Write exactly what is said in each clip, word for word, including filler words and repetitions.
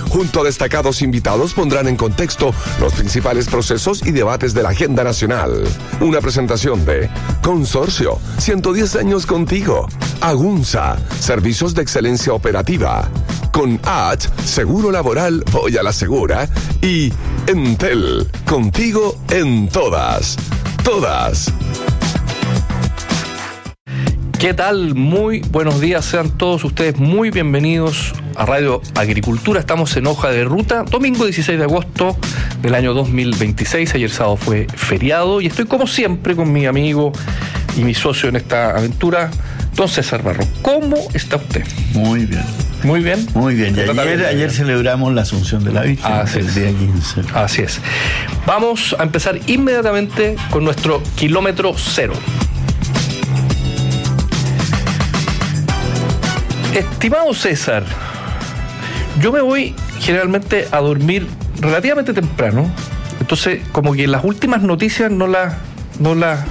junto a destacados invitados, pondrán en contexto los principales procesos y debates de la agenda nacional. Una presentación de Consorcio, ciento diez años contigo. Agunza, servicios de excelencia operativa. Con H, seguro laboral, voy a la segura. Y Entel, contigo en todas. Todas. ¿Qué tal? Muy buenos días, sean todos ustedes muy bienvenidos a Radio Agricultura. Estamos en Hoja de Ruta, domingo dieciséis de agosto del año dos mil veintiséis. Ayer sábado fue feriado y estoy como siempre con mi amigo y mi socio en esta aventura, don César Barro. ¿Cómo está usted? Muy bien. Muy bien. Muy bien. Y ayer, ayer celebramos la Asunción de la Virgen, Así el es. día quince. Así es. Vamos a empezar inmediatamente con nuestro kilómetro cero. Estimado César, yo me voy generalmente a dormir relativamente temprano, entonces como que las últimas noticias no las no las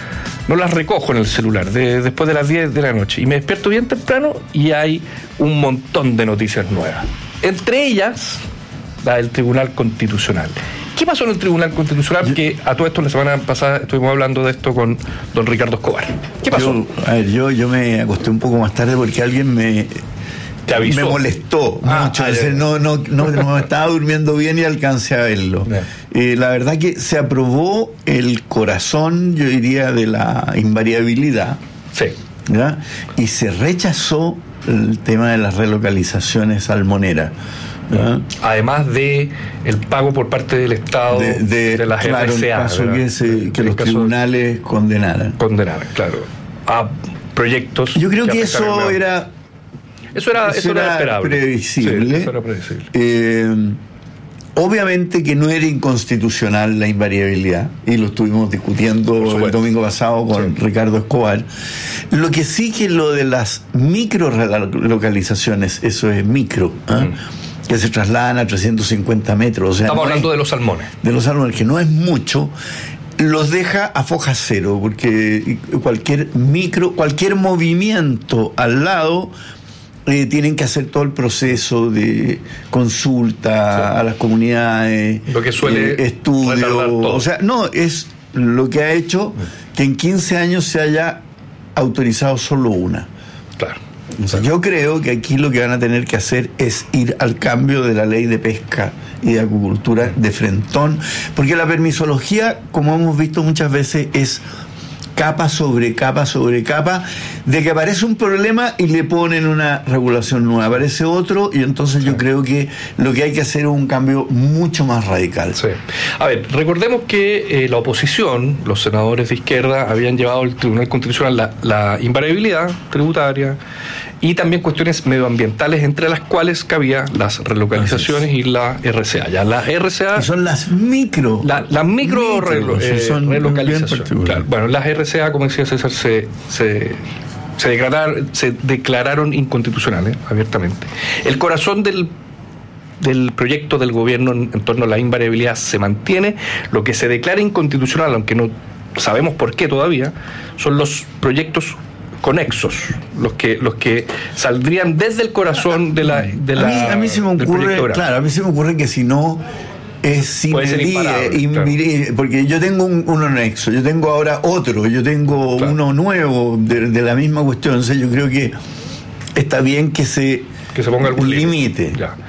no las recojo en el celular de, después de las diez de la noche, y me despierto bien temprano y hay un montón de noticias nuevas, entre ellas la del Tribunal Constitucional. ¿Qué pasó en el Tribunal Constitucional? Yo, que a todo esto la semana pasada estuvimos hablando de esto con don Ricardo Escobar. ¿Qué pasó? Yo, a ver, yo, yo me acosté un poco más tarde porque alguien me, ¿Te avisó? me molestó ah, mucho. Ah, Entonces, no, no, no, no estaba durmiendo bien y alcancé a verlo. Eh, la verdad que se aprobó el corazón, yo diría, de la invariabilidad. Sí. ¿Ya? Y se rechazó el tema de las relocalizaciones salmoneras. ¿Ah? Además de el pago por parte del Estado de, de, de las claro, R C A, el caso ¿verdad? que, se, que el los tribunales condenaran. Condenaran, claro, a proyectos. Yo creo que, que eso era eso era eso, eso era, era esperable. Previsible. Sí, eso era previsible. Eh, obviamente que no era inconstitucional la invariabilidad, y lo estuvimos discutiendo el domingo pasado con sí. Ricardo Escobar. Lo que sí que lo de las micro relocalizaciones, eso es micro, ¿eh? Mm. que se trasladan a trescientos cincuenta metros. O sea, Estamos no hablando es, de los salmones. De los salmones, que no es mucho, los deja a foja cero, porque cualquier micro, cualquier movimiento al lado, eh, tienen que hacer todo el proceso de consulta sí. a las comunidades, lo que suele eh, estudio. O sea, no, es lo que ha hecho que en quince años se haya autorizado solo una. Claro. O sea, yo creo que aquí lo que van a tener que hacer es ir al cambio de la ley de pesca y de acuicultura de frentón, porque la permisología, como hemos visto muchas veces, es capa sobre capa sobre capa, de que aparece un problema y le ponen una regulación nueva, aparece otro, y entonces yo creo que lo que hay que hacer es un cambio mucho más radical. Sí. A ver, recordemos que eh, la oposición, los senadores de izquierda, habían llevado al Tribunal Constitucional la, la invariabilidad tributaria y también cuestiones medioambientales, entre las cuales cabía las relocalizaciones y la R C A. Ya las R C A... Y son las micro... La, las micro, micro relo, eh, son relocalizaciones. Claro. Bueno, las R C A, como decía César, se... se Se declararon, se declararon inconstitucionales abiertamente. El corazón del, del proyecto del gobierno en, en torno a la invariabilidad se mantiene. Lo que se declara inconstitucional, aunque no sabemos por qué todavía, son los proyectos conexos, los que los que saldrían desde el corazón de la de la a mí, a mí se me ocurre, claro, a mí se me ocurre que si no es sin medir, porque yo tengo un, un anexo, yo tengo ahora otro, yo tengo claro. uno nuevo de, de la misma cuestión. Entonces yo creo que está bien que se, que se ponga algún límite.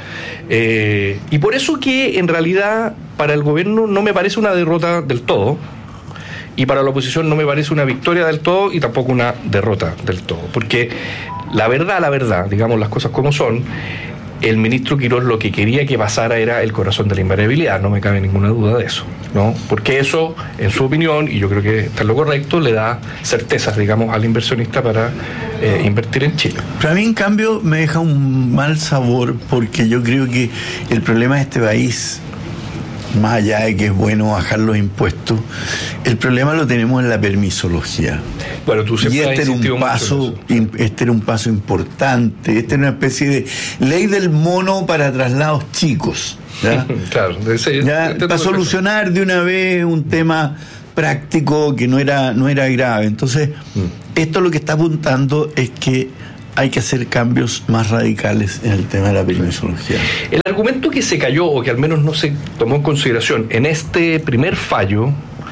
Eh, y por eso que en realidad para el gobierno no me parece una derrota del todo, y para la oposición no me parece una victoria del todo y tampoco una derrota del todo, porque la verdad, la verdad, digamos las cosas como son, el ministro Quirós lo que quería que pasara era el corazón de la invariabilidad, no me cabe ninguna duda de eso, ¿no? Porque eso, en su opinión, y yo creo que está en lo correcto, le da certezas, digamos, al inversionista para eh, invertir en Chile. Pero a mí, en cambio, me deja un mal sabor, porque yo creo que el problema de este país, más allá de que es bueno bajar los impuestos, el problema lo tenemos en la permisología. Bueno, tú siempre y este has era un paso, este era un paso importante, este era una especie de ley del mono para traslados chicos, ¿ya? Claro, ese, ya, para solucionar de una vez un tema práctico que no era, no era grave. Entonces, mm. esto lo que está apuntando es que hay que hacer cambios más radicales en el tema de la permisología. El argumento que se cayó, o que al menos no se tomó en consideración en este primer fallo,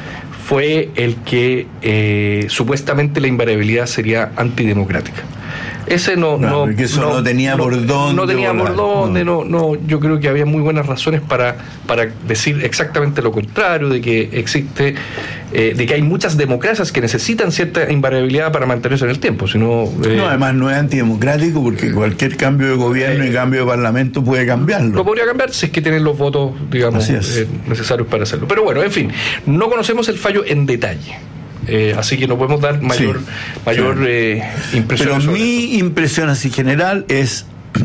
fue el que eh, supuestamente la invariabilidad sería antidemocrática. Ese no, no, no, porque eso no, no tenía no, por dónde. No tenía volar. por dónde, no. no, no. Yo creo que había muy buenas razones para, para decir exactamente lo contrario, de que existe, eh, de que hay muchas democracias que necesitan cierta invariabilidad para mantenerse en el tiempo. Sino, eh, no, además no es antidemocrático porque cualquier cambio de gobierno eh, y cambio de parlamento puede cambiarlo. Lo podría cambiar si es que tienen los votos, digamos, eh, necesarios para hacerlo. Pero bueno, en fin, no conocemos el fallo en detalle. Eh, así que no podemos dar mayor, sí, mayor sí. Eh, impresión. Pero mi esto. impresión así general es,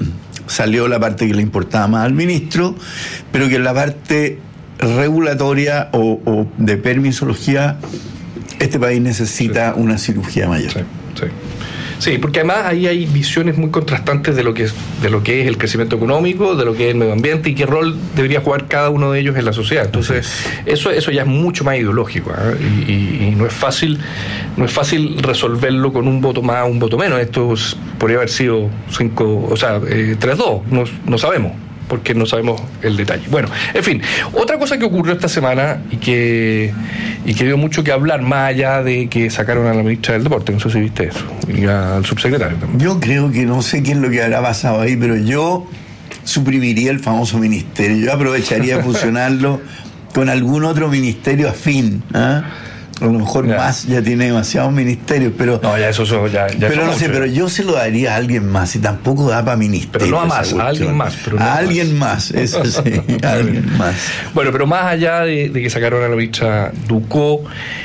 salió la parte que le importaba más al ministro, pero que en la parte regulatoria o, o de permisología, este país necesita sí. una cirugía mayor. Sí, sí. Sí, porque además ahí hay visiones muy contrastantes de lo que es, de lo que es el crecimiento económico, de lo que es el medio ambiente y qué rol debería jugar cada uno de ellos en la sociedad. Entonces, eso, eso ya es mucho más ideológico, ¿eh? y, y, y no es fácil, no es fácil resolverlo con un voto más, un voto menos. Esto podría haber sido cinco, o sea, eh, tres dos, no, no sabemos, porque no sabemos el detalle. Bueno, en fin, otra cosa que ocurrió esta semana y que y que dio mucho que hablar, más allá de que sacaron a la ministra del Deporte, no sé si viste eso, y al subsecretario también. Yo creo que no sé qué es lo que habrá pasado ahí, pero yo suprimiría el famoso ministerio, yo aprovecharía de fusionarlo con algún otro ministerio afín, ¿eh? A lo mejor ya. más ya tiene demasiados ministerios, pero no, ya eso, eso ya, ya pero no sé, pero yo se lo daría a alguien más y tampoco da para ministerio. Pero no a más, a alguien más. Pero no a, a alguien más, más eso sí, a alguien más. Bueno, pero más allá de, de que sacaron a la ministra Ducó,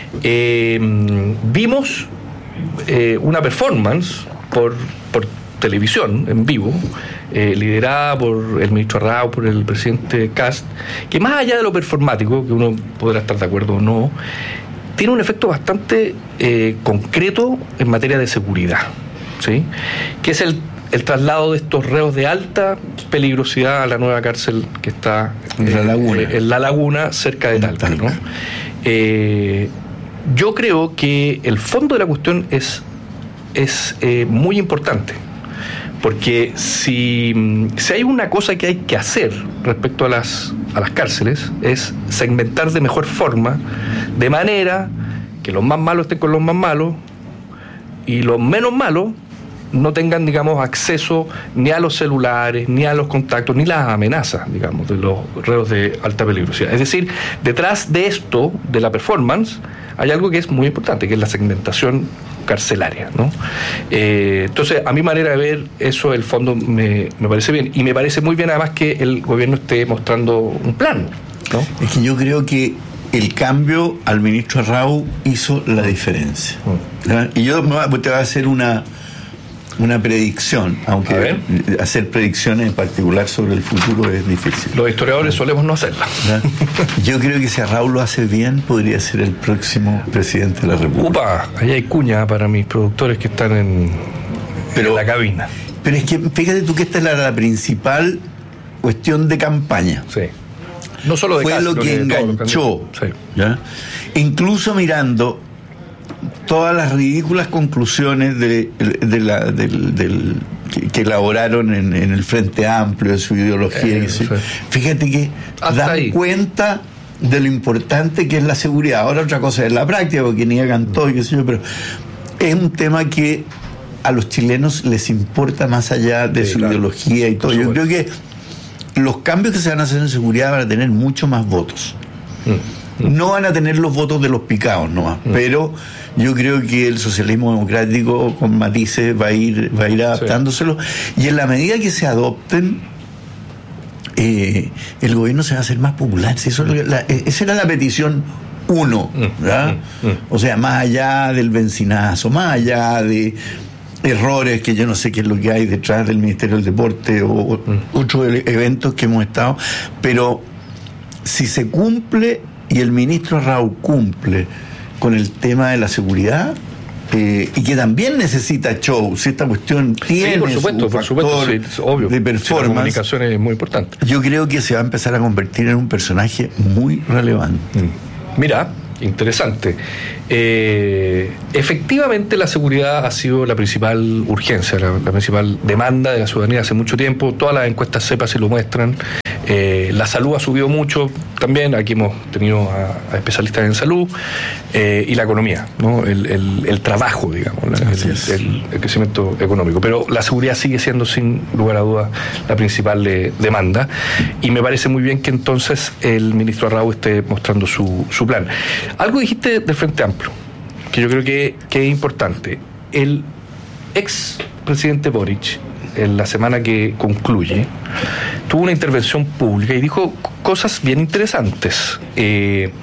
eh, vimos eh, una performance por, por televisión en vivo, eh, liderada por el ministro Arrau, por el presidente Kast, que más allá de lo performático, que uno podrá estar de acuerdo o no, tiene un efecto bastante eh, concreto en materia de seguridad, ¿sí? Que es el, el traslado de estos reos de alta peligrosidad a la nueva cárcel que está en eh, la laguna, eh, en la laguna cerca de Talca, ¿no? Eh, yo creo que el fondo de la cuestión es, es eh, muy importante. Porque si, si hay una cosa que hay que hacer respecto a las, a las cárceles, es segmentar de mejor forma, de manera que los más malos estén con los más malos y los menos malos no tengan, digamos, acceso ni a los celulares, ni a los contactos, ni las amenazas, digamos, de los reos de alta peligrosidad. Es decir, detrás de esto, de la performance, hay algo que es muy importante, que es la segmentación carcelaria, ¿no? Eh, entonces, a mi manera de ver, eso, el fondo, me, me parece bien. Y me parece muy bien, además, que el gobierno esté mostrando un plan, ¿no? Es que yo creo que el cambio al ministro Arrau hizo la diferencia. ¿verdad? Y yo te voy a hacer una... una predicción, aunque hacer predicciones en particular sobre el futuro es difícil. Los historiadores solemos no hacerlas. Yo creo que si Arrau lo hace bien, podría ser el próximo presidente de la República. Upa, ahí hay cuña para mis productores que están en, pero, en la cabina. Pero es que fíjate tú que esta es la, la principal cuestión de campaña. Sí. No solo de Fue caso, lo que, que enganchó. Sí. ¿ya? Incluso mirando todas las ridículas conclusiones de, de la, del, del, que, que elaboraron en, en el Frente Amplio de su ideología. Eh, sí. Fíjate que Hasta dan ahí. cuenta de lo importante que es la seguridad. Ahora otra cosa es la práctica, porque niegan todo y qué sé yo, pero es un tema que a los chilenos les importa más allá de sí, su claro. ideología y todo. Yo creo que los cambios que se van a hacer en seguridad van a tener mucho más votos. Mm. Mm. No van a tener los votos de los picados nomás, mm. pero yo creo que el socialismo democrático con matices va a ir, va a ir adaptándoselo, sí. y en la medida que se adopten, eh, el gobierno se va a hacer más popular. Eso, la, esa era la petición uno, ¿verdad? Mm. Mm. O sea, más allá del bencinazo, más allá de errores que yo no sé qué es lo que hay detrás del Ministerio del Deporte o mm. otros eventos que hemos estado, pero si se cumple y el ministro Arrau cumple con el tema de la seguridad, eh, y que también necesita show, si esta cuestión tiene sí, por supuesto, su por supuesto, sí, es obvio, de performance, la comunicación es muy importante. Yo creo que se va a empezar a convertir en un personaje muy relevante. Mm. Mira, Interesante. Eh, efectivamente, la seguridad ha sido la principal urgencia, la, la principal demanda de la ciudadanía hace mucho tiempo. Todas las encuestas CEPA se lo muestran. Eh, la salud ha subido mucho también. Aquí hemos tenido a, a especialistas en salud. Eh, y la economía, ¿no? El, el, el trabajo, digamos, la, el, el, el crecimiento económico. Pero la seguridad sigue siendo, sin lugar a dudas, la principal eh, demanda. Y me parece muy bien que entonces el ministro Arrau esté mostrando su, su plan. Algo dijiste del Frente Amplio, que yo creo que, que es importante. El ex presidente Boric, en la semana que concluye, tuvo una intervención pública y dijo cosas bien interesantes. Eh,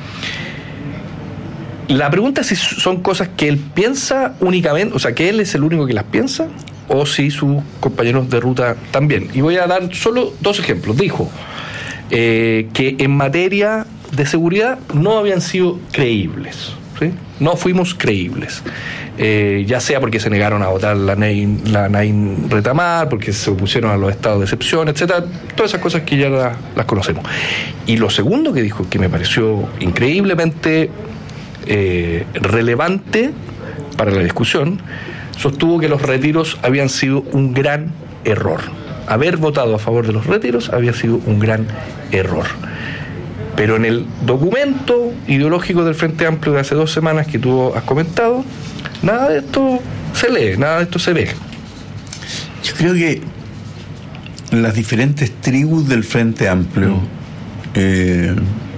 la pregunta es si son cosas que él piensa únicamente, o sea, que él es el único que las piensa, o si sus compañeros de ruta también. Y voy a dar solo dos ejemplos. Dijo eh, que en materia de seguridad no habían sido creíbles, ¿sí? No fuimos creíbles, eh, ya sea porque se negaron a votar la Nain, la Nain Retamar, porque se opusieron a los estados de excepción, etcétera, todas esas cosas que ya la, las conocemos. Y lo segundo que dijo, que me pareció increíblemente eh, relevante para la discusión, sostuvo que los retiros habían sido un gran error. Haber votado a favor de los retiros había sido un gran error. Pero en el documento ideológico del Frente Amplio de hace dos semanas que tú has comentado, nada de esto se lee, nada de esto se ve. Yo creo que las diferentes tribus del Frente Amplio mm. eh,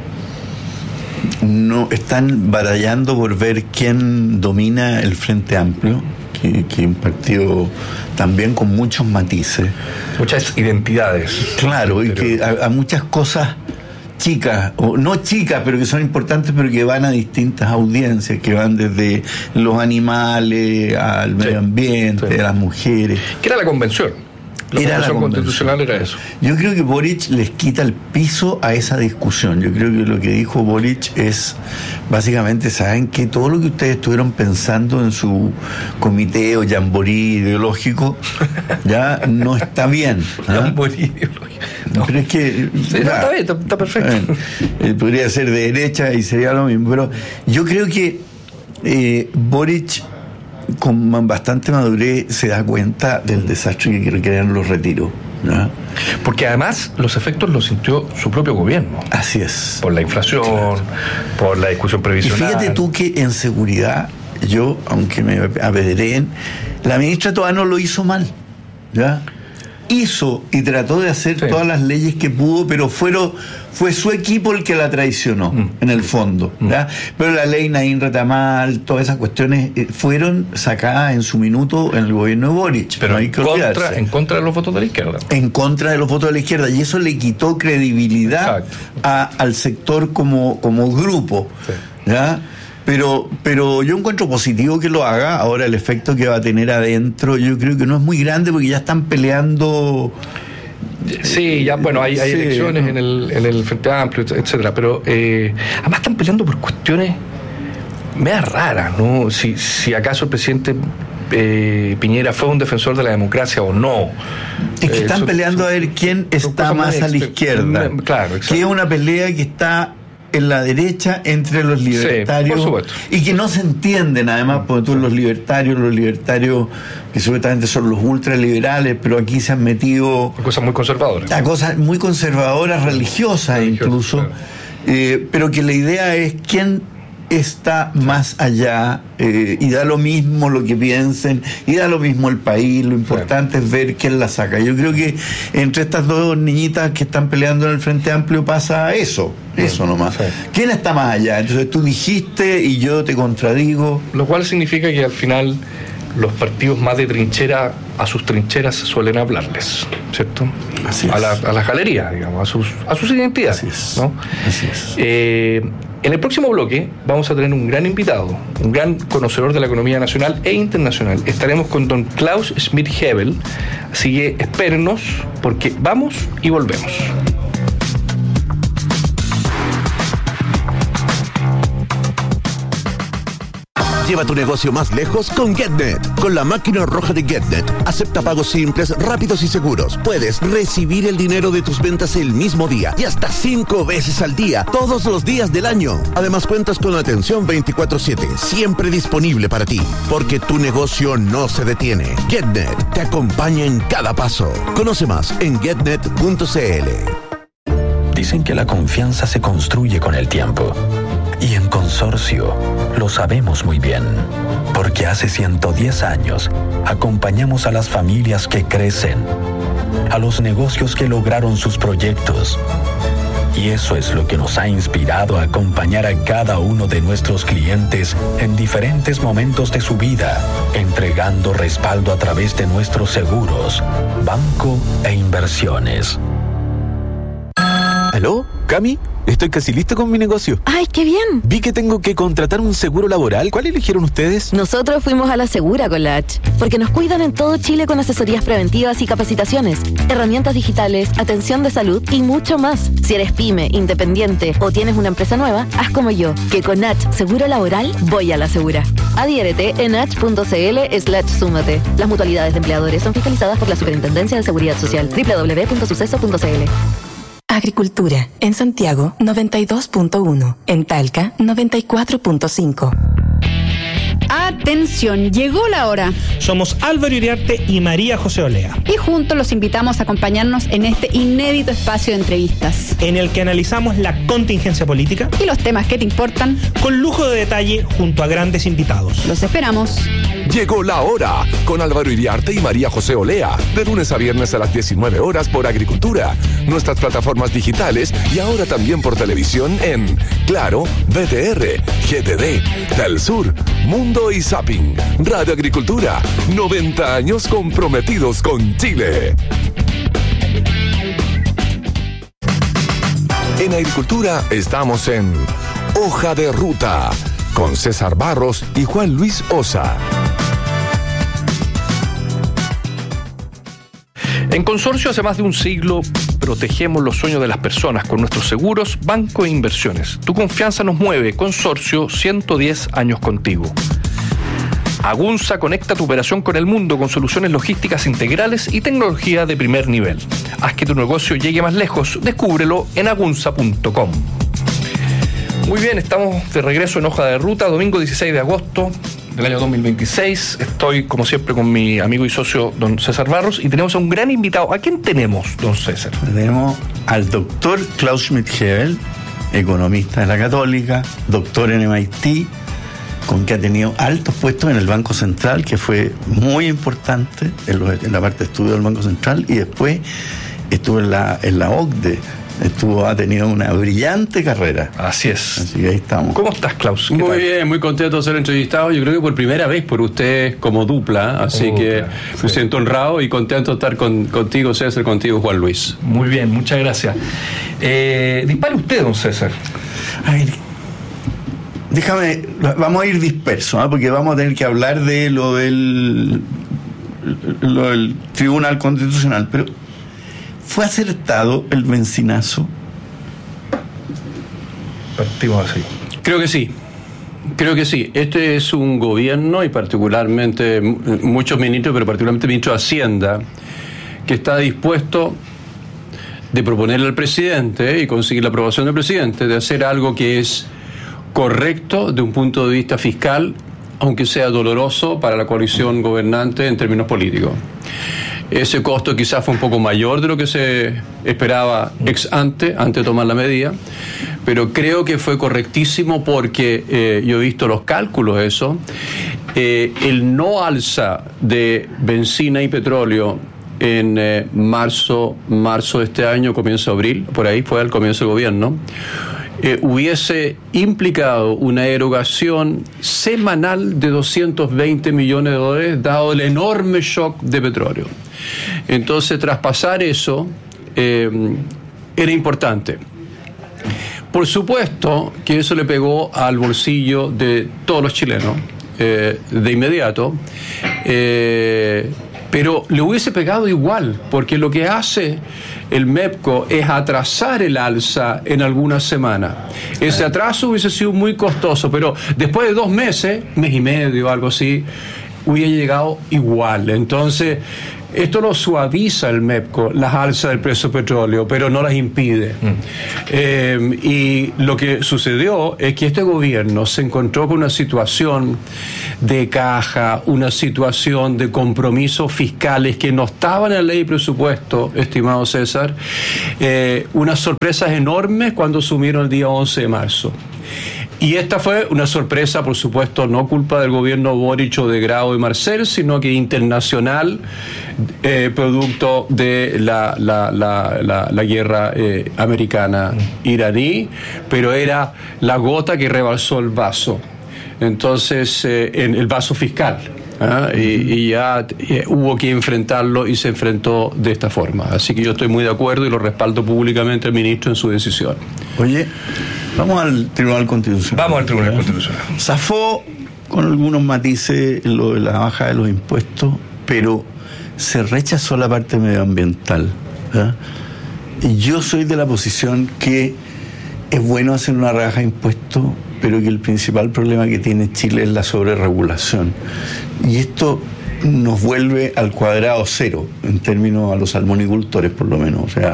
no están barallando por ver quién domina el Frente Amplio, que, que es un partido también con muchos matices. Muchas identidades. Claro, y que a, a muchas cosas chicas, o no chicas, pero que son importantes, pero que van a distintas audiencias, que van desde los animales al medio sí, ambiente, sí. a las mujeres. ¿Qué era la convención? La era convención la constitucional convención. Era eso. Yo creo que Boric les quita el piso a esa discusión. Yo creo que lo que dijo Boric es, básicamente, saben que todo lo que ustedes estuvieron pensando en su comité o jamboree ideológico ya no está bien. ¿Ah? Jamboree ideológico. No. Pero es que sí, no, está bien, está, está perfecto. Eh, podría ser de derecha y sería lo mismo, pero yo creo que eh, Boric con bastante madurez se da cuenta del desastre que crean los retiros, ¿no? Porque además los efectos los sintió su propio gobierno. Así es. Por la inflación, claro. por la discusión previsional. Y fíjate tú que en seguridad, yo, aunque me apedreen, la ministra todavía no lo hizo mal, ¿ya? Hizo y trató de hacer sí. todas las leyes que pudo, pero fueron, fue su equipo el que la traicionó, mm. en el fondo. Mm. Pero la ley Nain Retamar, todas esas cuestiones eh, fueron sacadas en su minuto en el gobierno de Boric. Pero no hay que contra, en contra de los votos de la izquierda. En contra de los votos de la izquierda. Y eso le quitó credibilidad a, al sector como, como grupo. Sí. ¿Ya? Pero, pero yo encuentro positivo que lo haga. Ahora el efecto que va a tener adentro yo creo que no es muy grande porque ya están peleando. Sí, ya bueno, hay, hay sí, elecciones en el, en el Frente Amplio, etcétera. Pero eh, además están peleando por cuestiones medio raras, ¿no? Si, si acaso el presidente eh, Piñera fue un defensor de la democracia o no. Es que eh, están son, peleando son, a ver quién está más a la izquierda. Claro, exacto. Que es una pelea que está en la derecha entre los libertarios, sí, por supuesto. Y que no se entienden además, porque todos los libertarios, los libertarios que supuestamente son los ultraliberales, pero aquí se han metido cosas muy conservadoras, a cosas muy conservadoras, religiosas, religiosas incluso, claro. eh, pero que la idea es quién está más allá, eh, y da lo mismo lo que piensen, y da lo mismo el país, lo importante sí. es ver quién la saca. Yo creo que entre estas dos niñitas que están peleando en el Frente Amplio pasa eso, sí. eso nomás. Sí. ¿Quién está más allá? Entonces tú dijiste y yo te contradigo. Lo cual significa que al final los partidos más de trinchera, a sus trincheras suelen hablarles, ¿cierto? Así es. A la, a las galerías, digamos, a sus, a sus identidades. Así es. ¿No? Así es. Eh, En el próximo bloque vamos a tener un gran invitado, un gran conocedor de la economía nacional e internacional. Estaremos con don Klaus Schmidt-Hebel, así que espérennos porque vamos y volvemos. Lleva tu negocio más lejos con GetNet. Con la máquina roja de GetNet, acepta pagos simples, rápidos y seguros. Puedes recibir el dinero de tus ventas el mismo día y hasta cinco veces al día, todos los días del año. Además, cuentas con atención veinticuatro siete, siempre disponible para ti, porque tu negocio no se detiene. GetNet te acompaña en cada paso. Conoce más en getnet punto c l. Dicen que la confianza se construye con el tiempo. Y en Consorcio lo sabemos muy bien, porque hace ciento diez años acompañamos a las familias que crecen, a los negocios que lograron sus proyectos. Y eso es lo que nos ha inspirado a acompañar a cada uno de nuestros clientes en diferentes momentos de su vida, entregando respaldo a través de nuestros seguros, banco e inversiones. ¿Aló? ¿Cami? Estoy casi listo con mi negocio. ¡Ay, qué bien! Vi que tengo que contratar un seguro laboral. ¿Cuál eligieron ustedes? Nosotros fuimos a la Segura con la H, porque nos cuidan en todo Chile con asesorías preventivas y capacitaciones, herramientas digitales, atención de salud y mucho más. Si eres pyme, independiente o tienes una empresa nueva, haz como yo, que con H Seguro Laboral voy a la Segura. Adhiérete en h punto c l slash súmate. Las mutualidades de empleadores son fiscalizadas por la Superintendencia de Seguridad Social. doble u doble u doble u punto suceso punto c l. Agricultura. En Santiago, noventa y dos punto uno. En Talca, noventa y cuatro punto cinco. Atención, llegó la hora. Somos Álvaro Iriarte y María José Olea. Y juntos los invitamos a acompañarnos en este inédito espacio de entrevistas, en el que analizamos la contingencia política y los temas que te importan, con lujo de detalle junto a grandes invitados. Los esperamos. Llegó la hora con Álvaro Iriarte y María José Olea, de lunes a viernes a las diecinueve horas por Agricultura, nuestras plataformas digitales y ahora también por televisión en Claro, B T R, G T D, Telsur, Mundo y Zapping. Radio Agricultura, noventa años comprometidos con Chile. En Agricultura estamos en Hoja de Ruta con César Barros y Juan Luis Osa. En Consorcio, hace más de un siglo, protegemos los sueños de las personas con nuestros seguros, banco e inversiones. Tu confianza nos mueve. Consorcio, ciento diez años contigo. Agunza conecta tu operación con el mundo con soluciones logísticas integrales y tecnología de primer nivel. Haz que tu negocio llegue más lejos. Descúbrelo en agunza punto com. Muy bien, estamos de regreso en Hoja de Ruta, domingo dieciséis de agosto del año dos mil veintiséis. Estoy, como siempre, con mi amigo y socio, don César Barros, y tenemos a un gran invitado. ¿A quién tenemos, don César? Tenemos al doctor Klaus Schmidt-Hebel, economista de la Católica, doctor en M I T, con que ha tenido altos puestos en el Banco Central, que fue muy importante en, los, en la parte de estudio del Banco Central, y después estuvo en la, en la O C D E. Estuvo, ha tenido una brillante carrera. Así es. Así que ahí estamos. ¿Cómo estás, Klaus? Muy tal? bien, muy contento de ser entrevistado. Yo creo que por primera vez por ustedes como dupla. Así como que dupla, me sí. siento honrado y contento de estar con, contigo, César, contigo, Juan Luis. Muy bien, muchas gracias. Eh, dispare usted, don César. A ver, déjame, vamos a ir dispersos, ¿eh? Porque vamos a tener que hablar de lo del, lo del Tribunal Constitucional, pero ¿fue acertado el bencinazo? Partimos así. Creo que sí. Creo que sí. Este es un gobierno y particularmente muchos ministros, pero particularmente el ministro de Hacienda, que está dispuesto de proponerle al presidente y conseguir la aprobación del presidente de hacer algo que es correcto de un punto de vista fiscal, aunque sea doloroso para la coalición gobernante en términos políticos. Ese costo quizás fue un poco mayor de lo que se esperaba ex ante, antes de tomar la medida, pero creo que fue correctísimo porque eh, yo he visto los cálculos de eso. Eh, el no alza de benzina y petróleo en eh, marzo, marzo de este año, comienzo de abril, por ahí fue al comienzo del gobierno, eh, hubiese implicado una erogación semanal de doscientos veinte millones de dólares, dado el enorme shock de petróleo. Entonces, traspasar eso eh, era importante. Por supuesto que eso le pegó al bolsillo de todos los chilenos eh, de inmediato, eh, pero le hubiese pegado igual, porque lo que hace el MEPCO es atrasar el alza en algunas semanas. Ese atraso hubiese sido muy costoso, pero después de dos meses, mes y medio, algo así, hubiera llegado igual. Entonces, esto lo suaviza el MEPCO, las alzas del precio del petróleo, pero no las impide. Mm. Eh, y lo que sucedió es que este gobierno se encontró con una situación de caja, una situación de compromisos fiscales que no estaban en la ley de presupuesto, estimado César, eh, unas sorpresas enormes cuando asumieron el día once de marzo. Y esta fue una sorpresa, por supuesto, no culpa del gobierno Boric o de Grau y Marcel, sino que internacional, eh, producto de la, la, la, la, la guerra eh, americana-iraní, pero era la gota que rebalsó el vaso. Entonces, eh, en el vaso fiscal. ¿Ah? Y, y ya eh, hubo que enfrentarlo y se enfrentó de esta forma. Así que yo estoy muy de acuerdo y lo respaldo públicamente al ministro en su decisión. Oye, vamos al Tribunal Constitucional. Vamos al Tribunal Constitucional. Zafó con algunos matices lo de la baja de los impuestos, pero se rechazó la parte medioambiental. ¿Verdad? Y yo soy de la posición que es bueno hacer una rebaja de impuestos, pero que el principal problema que tiene Chile es la sobreregulación. Y esto nos vuelve al cuadrado cero, en términos a los salmonicultores, por lo menos. O sea,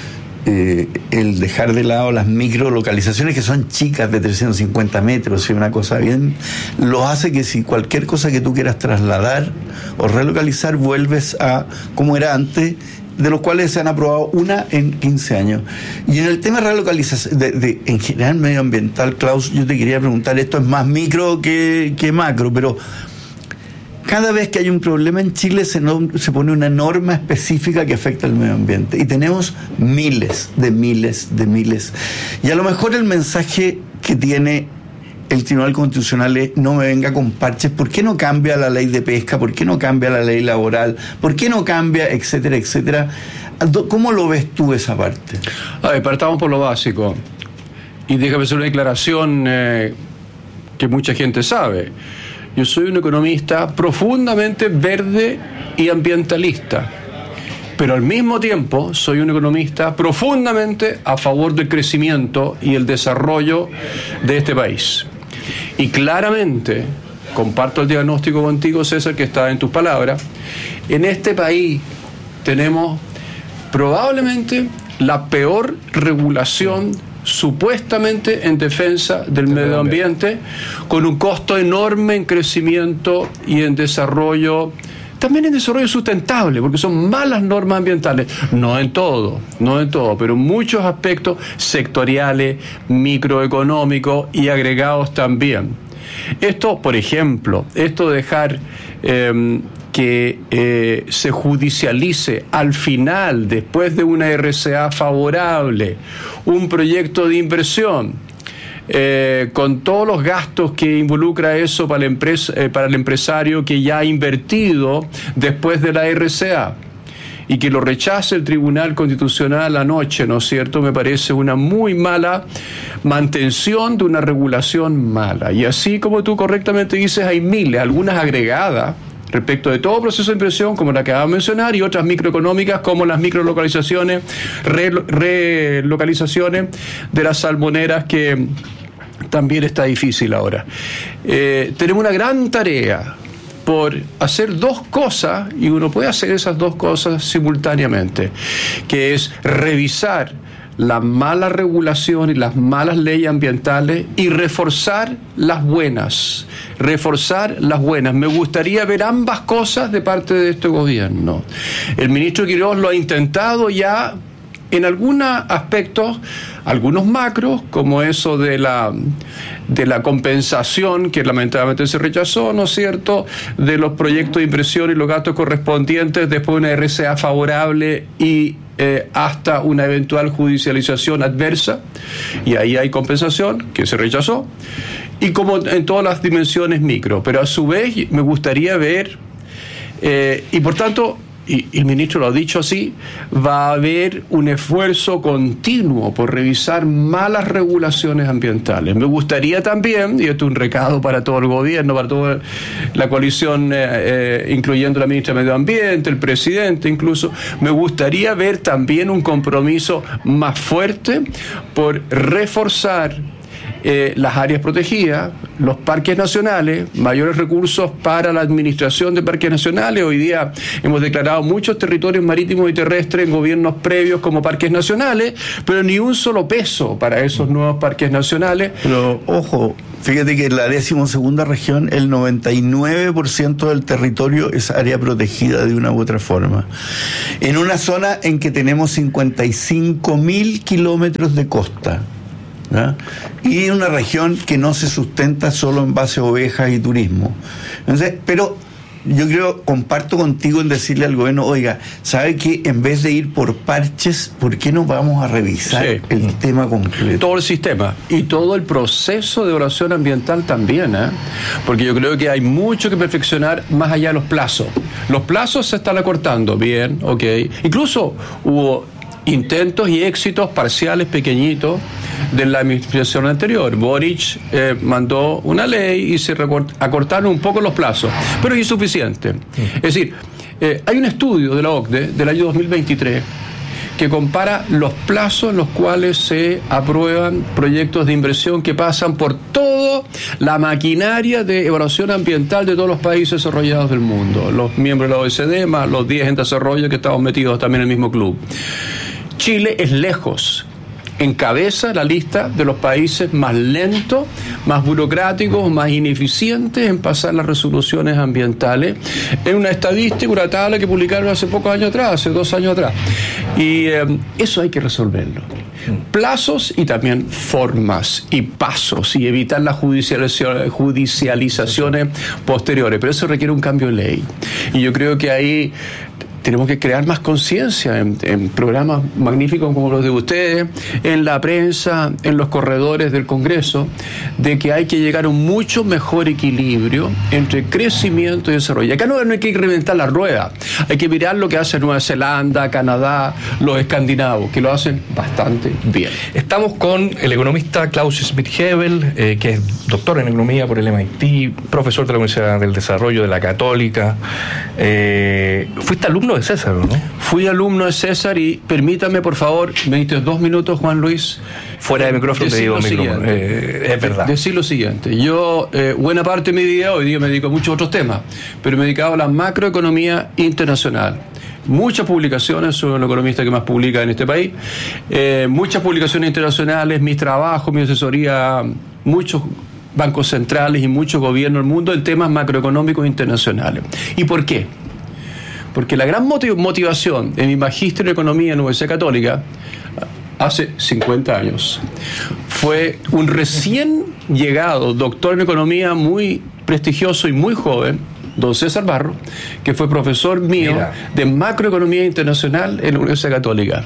eh, el dejar de lado las microlocalizaciones, que son chicas de trescientos cincuenta metros, y una cosa bien, lo hace que si cualquier cosa que tú quieras trasladar o relocalizar, vuelves a como era antes, de los cuales se han aprobado una en quince años. Y en el tema de relocalización, de, de, en general medioambiental, Klaus, yo te quería preguntar, esto es más micro que, que macro, pero cada vez que hay un problema en Chile se, no, se pone una norma específica que afecta al medio ambiente. Y tenemos miles de miles de miles. Y a lo mejor el mensaje que tiene el Tribunal Constitucional es: no me venga con parches. ¿Por qué no cambia la ley de pesca? ¿Por qué no cambia la ley laboral? ¿Por qué no cambia, etcétera, etcétera? ¿Cómo lo ves tú esa parte? A ver, partamos por lo básico. Y déjame hacer una declaración eh, que mucha gente sabe. Yo soy un economista profundamente verde y ambientalista, pero al mismo tiempo soy un economista profundamente a favor del crecimiento y el desarrollo de este país. Y claramente, comparto el diagnóstico contigo, César, que está en tus palabras, en este país tenemos probablemente la peor regulación supuestamente en defensa del medio ambiente, con un costo enorme en crecimiento y en desarrollo, también en desarrollo sustentable, porque son malas normas ambientales, no en todo, no en todo, pero en muchos aspectos sectoriales, microeconómicos y agregados también. Esto, por ejemplo, esto de dejar eh, que eh, se judicialice al final, después de una R C A favorable, un proyecto de inversión, eh, con todos los gastos que involucra eso para, la empresa, eh, para el empresario que ya ha invertido después de la R C A, y que lo rechace el Tribunal Constitucional anoche, ¿no es cierto?, me parece una muy mala mantención de una regulación mala. Y así como tú correctamente dices, hay miles, algunas agregadas, respecto de todo proceso de inversión, como la que acabo de mencionar, y otras microeconómicas, como las microlocalizaciones, relocalizaciones de las salmoneras, que también está difícil ahora. Eh, tenemos una gran tarea por hacer dos cosas, y uno puede hacer esas dos cosas simultáneamente, que es revisar la mala regulación y las malas leyes ambientales y reforzar las buenas, reforzar las buenas. Me gustaría ver ambas cosas de parte de este gobierno. El ministro Quiroz lo ha intentado ya en algunos aspectos, algunos macros, como eso de la de la compensación, que lamentablemente se rechazó, ¿no es cierto?, de los proyectos de inversión y los gastos correspondientes después de una R C A favorable y eh, hasta una eventual judicialización adversa, y ahí hay compensación que se rechazó, y como en todas las dimensiones micro. Pero a su vez me gustaría ver, eh, y por tanto y, y el ministro lo ha dicho así, va a haber un esfuerzo continuo por revisar malas regulaciones ambientales. Me gustaría también, y esto es un recado para todo el gobierno, para toda la coalición, eh, eh, incluyendo la ministra de Medio Ambiente, el presidente incluso, me gustaría ver también un compromiso más fuerte por reforzar Eh, las áreas protegidas, los parques nacionales, mayores recursos para la administración de parques nacionales. Hoy día hemos declarado muchos territorios marítimos y terrestres en gobiernos previos como parques nacionales, pero ni un solo peso para esos nuevos parques nacionales. Pero ojo, fíjate que en la decimosegunda región el noventa y nueve por ciento del territorio es área protegida de una u otra forma. En una zona en que tenemos cincuenta y cinco mil kilómetros de costa, ¿ya? Y una región que no se sustenta solo en base a ovejas y turismo. Entonces, pero yo creo, comparto contigo en decirle al gobierno, oiga, ¿sabe qué? En vez de ir por parches, ¿por qué no vamos a revisar sí. el tema completo? Todo el sistema y todo el proceso de evaluación ambiental también, ¿eh? Porque yo creo que hay mucho que perfeccionar más allá de los plazos. Los plazos se están acortando, bien, ok. Incluso hubo intentos y éxitos parciales pequeñitos de la administración anterior. Boric eh, mandó una ley y se recort- acortaron un poco los plazos, pero es insuficiente. Es decir, eh, hay un estudio de la O C D E del año dos mil veintitrés que compara los plazos en los cuales se aprueban proyectos de inversión que pasan por toda la maquinaria de evaluación ambiental de todos los países desarrollados del mundo, los miembros de la O E C D, más los diez en desarrollo que estamos metidos también en el mismo club. Chile es lejos, encabeza la lista de los países más lentos, más burocráticos, más ineficientes en pasar las resoluciones ambientales. Es una estadística, una tabla que publicaron hace pocos años atrás, hace dos años atrás. Y eh, eso hay que resolverlo. Plazos y también formas y pasos y evitar las judicializaciones, judicializaciones posteriores. Pero eso requiere un cambio de ley. Y yo creo que ahí tenemos que crear más conciencia en, en programas magníficos como los de ustedes, en la prensa, en los corredores del Congreso, de que hay que llegar a un mucho mejor equilibrio entre crecimiento y desarrollo. Acá no, no hay que reinventar la rueda, hay que mirar lo que hace Nueva Zelanda, Canadá, los escandinavos, que lo hacen bastante bien. Estamos con el economista Klaus Schmidt-Hebel, eh, que es doctor en economía por el M I T, profesor de la Universidad del Desarrollo de la Católica. Eh, fuiste alumno de César, ¿no? Fui alumno de César y permítame, por favor, me diste dos minutos, Juan Luis. Fuera de micrófono te digo micrófono. Eh, es verdad. Decir lo siguiente, yo, eh, buena parte de mi vida, hoy día me dedico a muchos otros temas, pero me he dedicado a la macroeconomía internacional. Muchas publicaciones, soy el economista que más publica en este país, eh, muchas publicaciones internacionales, mis trabajos, mi asesoría, muchos bancos centrales y muchos gobiernos del mundo en temas macroeconómicos internacionales. ¿Y por qué? Porque la gran motivación de mi magíster en economía en la Universidad Católica hace cincuenta años fue un recién llegado doctor en economía muy prestigioso y muy joven, don César Barro, que fue profesor mío Mira. de macroeconomía internacional en la Universidad Católica.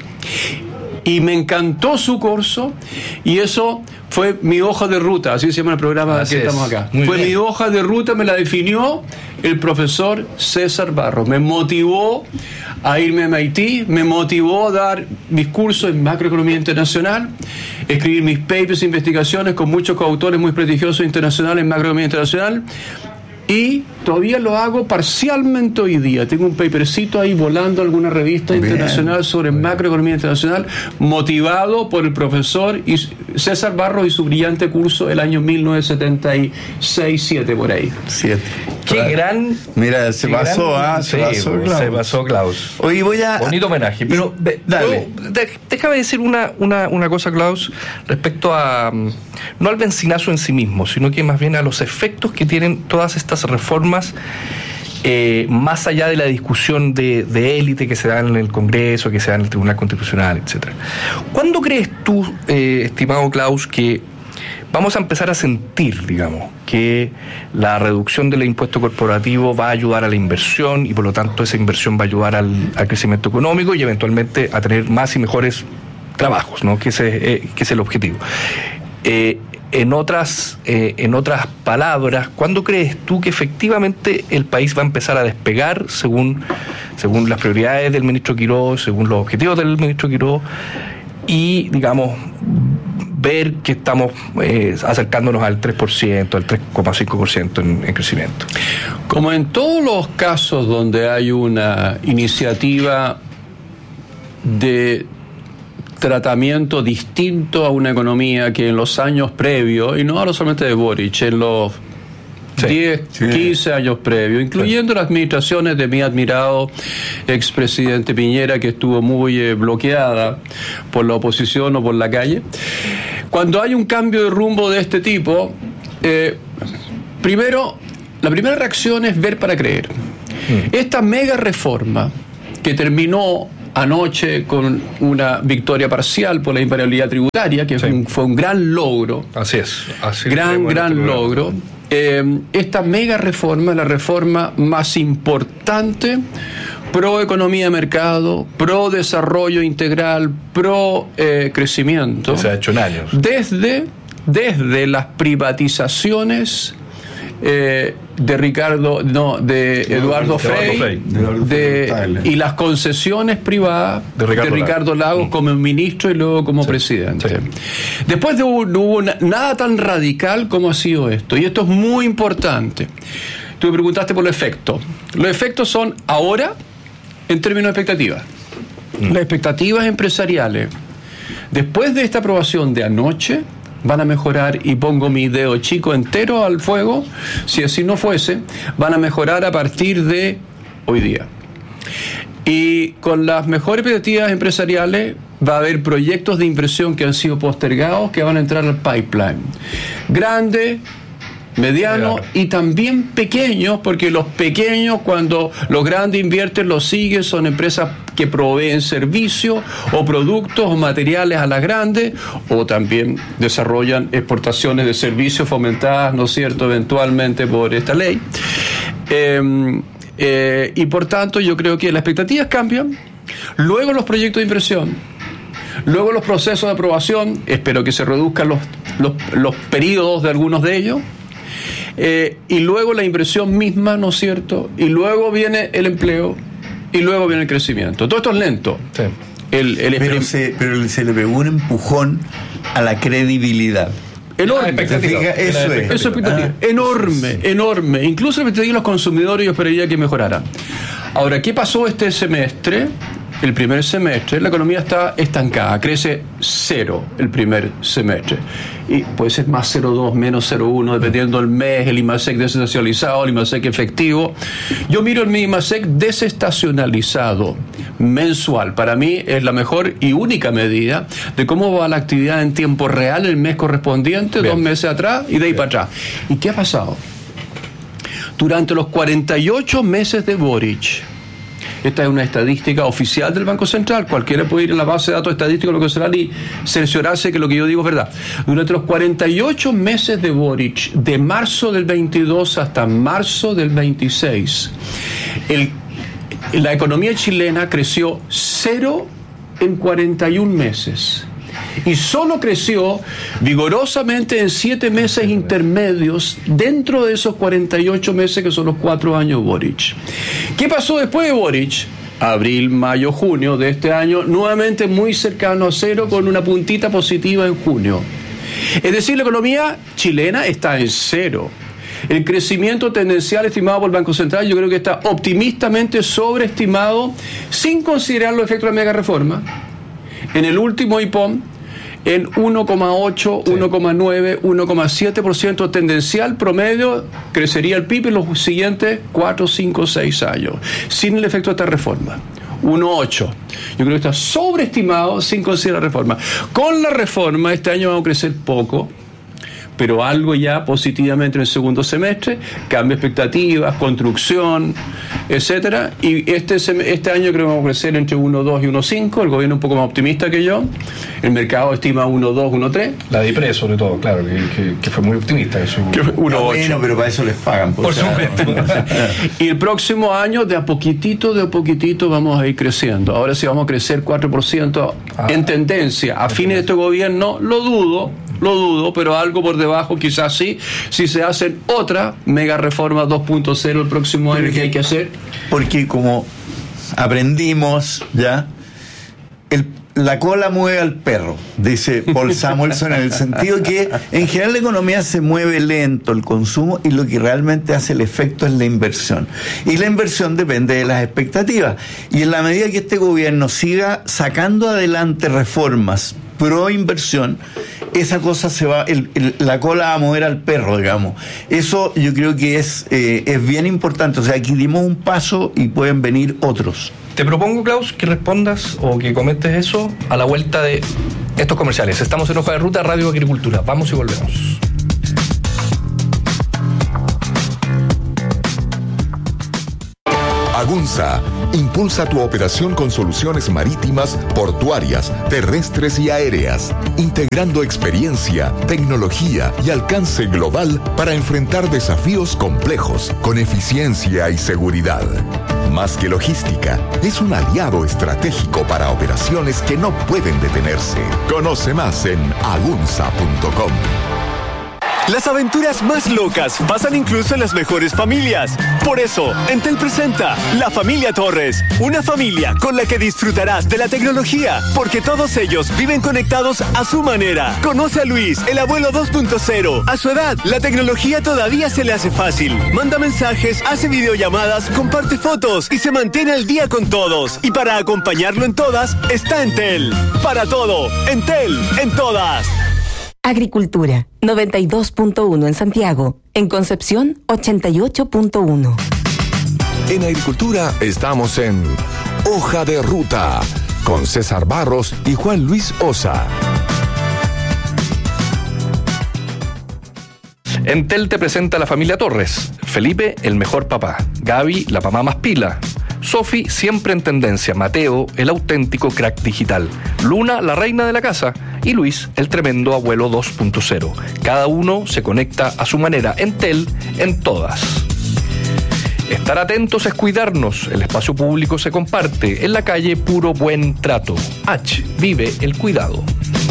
Y me encantó su curso y eso fue mi hoja de ruta, así se llama el programa que estamos acá. Muy fue bien. Mi hoja de ruta, me la definió el profesor César Barro. Me motivó a irme a M I T, me motivó a dar mis cursos en macroeconomía internacional, escribir mis papers e investigaciones con muchos coautores muy prestigiosos internacionales en macroeconomía internacional. Y todavía lo hago parcialmente hoy día. Tengo un papercito ahí volando en alguna revista bien, internacional sobre bien. macroeconomía internacional, motivado por el profesor César Barros y su brillante curso el año mil novecientos setenta y seis, siete por ahí. Siete. Qué claro. gran... Mira, se pasó, gran, ah, se sí, pasó Klaus. Se pasó Klaus. Oye, voy a... Bonito homenaje. Pero de, dale. De, déjame decir una, una, una cosa, Klaus, respecto a... no al benzinazo en sí mismo, sino que más bien a los efectos que tienen todas estas reformas, eh, más allá de la discusión de, de élite que se da en el Congreso, que se da en el Tribunal Constitucional, etcétera. ¿Cuándo crees tú, eh, estimado Klaus, que vamos a empezar a sentir, digamos, que la reducción del impuesto corporativo va a ayudar a la inversión y por lo tanto esa inversión va a ayudar al, al crecimiento económico y eventualmente a tener más y mejores trabajos, ¿no? Que ese, eh, que es el objetivo? Eh, en otras, eh, en otras palabras, ¿cuándo crees tú que efectivamente el país va a empezar a despegar según, según las prioridades del ministro Quiroz, según los objetivos del ministro Quiroz, y, digamos, ver que estamos eh, acercándonos al tres por ciento, al tres coma cinco por ciento en, en crecimiento? Como en todos los casos donde hay una iniciativa de tratamiento distinto a una economía que en los años previos, y no hablo solamente de Boric, en los sí, diez, sí. quince años previos, incluyendo sí. las administraciones de mi admirado expresidente Piñera, que estuvo muy eh, bloqueada por la oposición o por la calle. Cuando hay un cambio de rumbo de este tipo, eh, primero, la primera reacción es ver para creer. Mm. Esta mega reforma que terminó anoche con una victoria parcial por la invariabilidad tributaria, que sí. fue, un, fue un gran logro. Así es. Así gran, gran este logro. Eh, esta mega reforma es la reforma más importante pro economía de mercado, pro desarrollo integral, pro eh, crecimiento. Se ha hecho en años. Desde, desde las privatizaciones Eh, de Ricardo, no, de Eduardo, Eduardo Frei, Frei. De, de, y las concesiones privadas de Ricardo, de Ricardo Lagos, Lagos como ministro y luego como sí, presidente. Sí. Después de, no hubo nada tan radical como ha sido esto, y esto es muy importante. Tú me preguntaste por los efectos. Los efectos son ahora en términos de expectativas. Mm. Las expectativas empresariales después de esta aprobación de anoche van a mejorar, y pongo mi dedo chico entero al fuego, si así no fuese, van a mejorar a partir de hoy día. Y con las mejores expectativas empresariales va a haber proyectos de inversión que han sido postergados que van a entrar al pipeline. Grande, mediano claro. y también pequeños, porque los pequeños, cuando los grandes invierten, los siguen, son empresas que proveen servicios o productos o materiales a las grandes, o también desarrollan exportaciones de servicios fomentadas, ¿no es cierto?, eventualmente por esta ley. Eh, eh, y por tanto yo creo que las expectativas cambian, luego los proyectos de inversión, luego los procesos de aprobación, espero que se reduzcan los, los, los periodos de algunos de ellos, eh, y luego la inversión misma, ¿no es cierto?, y luego viene el empleo, y luego viene el crecimiento. Todo esto es lento. Sí. El, el pero, se, pero se le pegó un empujón a la credibilidad. Enorme. Eso es. Eso es expectativa. Ah, enorme, sí. enorme. Incluso la expectativa de los consumidores, yo esperaría que mejorara. Ahora, ¿qué pasó este semestre? El primer semestre, la economía está estancada, crece cero el primer semestre. Y puede ser más cero coma dos, menos cero coma uno, dependiendo del mes, el IMASEC desestacionalizado, el IMASEC efectivo. Yo miro el IMASEC desestacionalizado mensual. Para mí es la mejor y única medida de cómo va la actividad en tiempo real el mes correspondiente, Bien. dos meses atrás y de ahí Bien. para atrás. ¿Y qué ha pasado? Durante los cuarenta y ocho meses de Boric, esta es una estadística oficial del Banco Central, cualquiera puede ir a la base de datos estadísticos del Banco Central y cerciorarse que lo que yo digo es verdad. Durante los cuarenta y ocho meses de Boric, de marzo del veintidós hasta marzo del veintiséis, el, la economía chilena creció cero en cuarenta y un meses. Y solo creció vigorosamente en siete meses intermedios dentro de esos cuarenta y ocho meses que son los cuatro años Boric. ¿Qué pasó después de Boric? Abril, mayo, junio de este año, nuevamente muy cercano a cero, con una puntita positiva en junio. Es decir, la economía chilena está en cero. El crecimiento tendencial estimado por el Banco Central yo creo que está optimistamente sobreestimado, sin considerar los efectos de la mega reforma. En el último I P O M, en uno coma ocho, sí. uno coma nueve, uno coma siete por ciento tendencial promedio crecería el P I B en los siguientes cuatro, cinco, seis años, sin el efecto de esta reforma. uno coma ocho. Yo creo que está sobreestimado sin considerar la reforma. Con la reforma este año vamos a crecer poco, pero algo ya positivamente en el segundo semestre, cambio de expectativas, construcción, etcétera. Y este este año creo que vamos a crecer entre uno coma dos y uno coma cinco, el gobierno un poco más optimista que yo, el mercado estima uno coma dos, uno coma tres. La DIPRE sobre todo, claro, que, que, que fue muy optimista en su uno coma ocho. Bueno, pero para eso les pagan. Por, por supuesto. Y el próximo año, de a poquitito, de a poquitito vamos a ir creciendo. Ahora sí vamos a crecer cuatro por ciento ah, en tendencia. A fines de este gobierno, lo dudo, lo dudo, pero algo por debajo quizás sí, si se hacen otra mega reforma dos punto cero el próximo año que hay que hacer. Porque como aprendimos ya, el la cola mueve al perro, dice Paul Samuelson, en el sentido que en general la economía se mueve lento, el consumo, y lo que realmente hace el efecto es la inversión. Y la inversión depende de las expectativas. Y en la medida que este gobierno siga sacando adelante reformas pro inversión, esa cosa se va, el, el, la cola va a mover al perro, digamos. Eso yo creo que es, eh, es bien importante. O sea, aquí dimos un paso y pueden venir otros. Te propongo, Klaus, que respondas o que comentes eso a la vuelta de estos comerciales. Estamos en Hoja de Ruta, Radio Agricultura. Vamos y volvemos. Agunza impulsa tu operación con soluciones marítimas, portuarias, terrestres y aéreas, integrando experiencia, tecnología y alcance global para enfrentar desafíos complejos con eficiencia y seguridad. Más que logística, es un aliado estratégico para operaciones que no pueden detenerse. Conoce más en agunza punto com. Las aventuras más locas pasan incluso en las mejores familias. Por eso, Entel presenta La Familia Torres, una familia con la que disfrutarás de la tecnología, porque todos ellos viven conectados a su manera. Conoce a Luis, el abuelo dos punto cero. A su edad, la tecnología todavía se le hace fácil. Manda mensajes, hace videollamadas, comparte fotos y se mantiene al día con todos. Y para acompañarlo en todas, está Entel. Para todo, Entel, en todas. Agricultura, noventa y dos punto uno en Santiago. En Concepción, ochenta y ocho punto uno. En Agricultura estamos en Hoja de Ruta con César Barros y Juan Luis Osa. Entel te presenta a la familia Torres. Felipe, el mejor papá. Gaby, la mamá más pila. Sofi, siempre en tendencia. Mateo, el auténtico crack digital. Luna, la reina de la casa. Y Luis, el tremendo abuelo dos punto cero. Cada uno se conecta a su manera. Entel, en todas. Estar atentos es cuidarnos. El espacio público se comparte. En la calle, puro buen trato. H, vive el cuidado.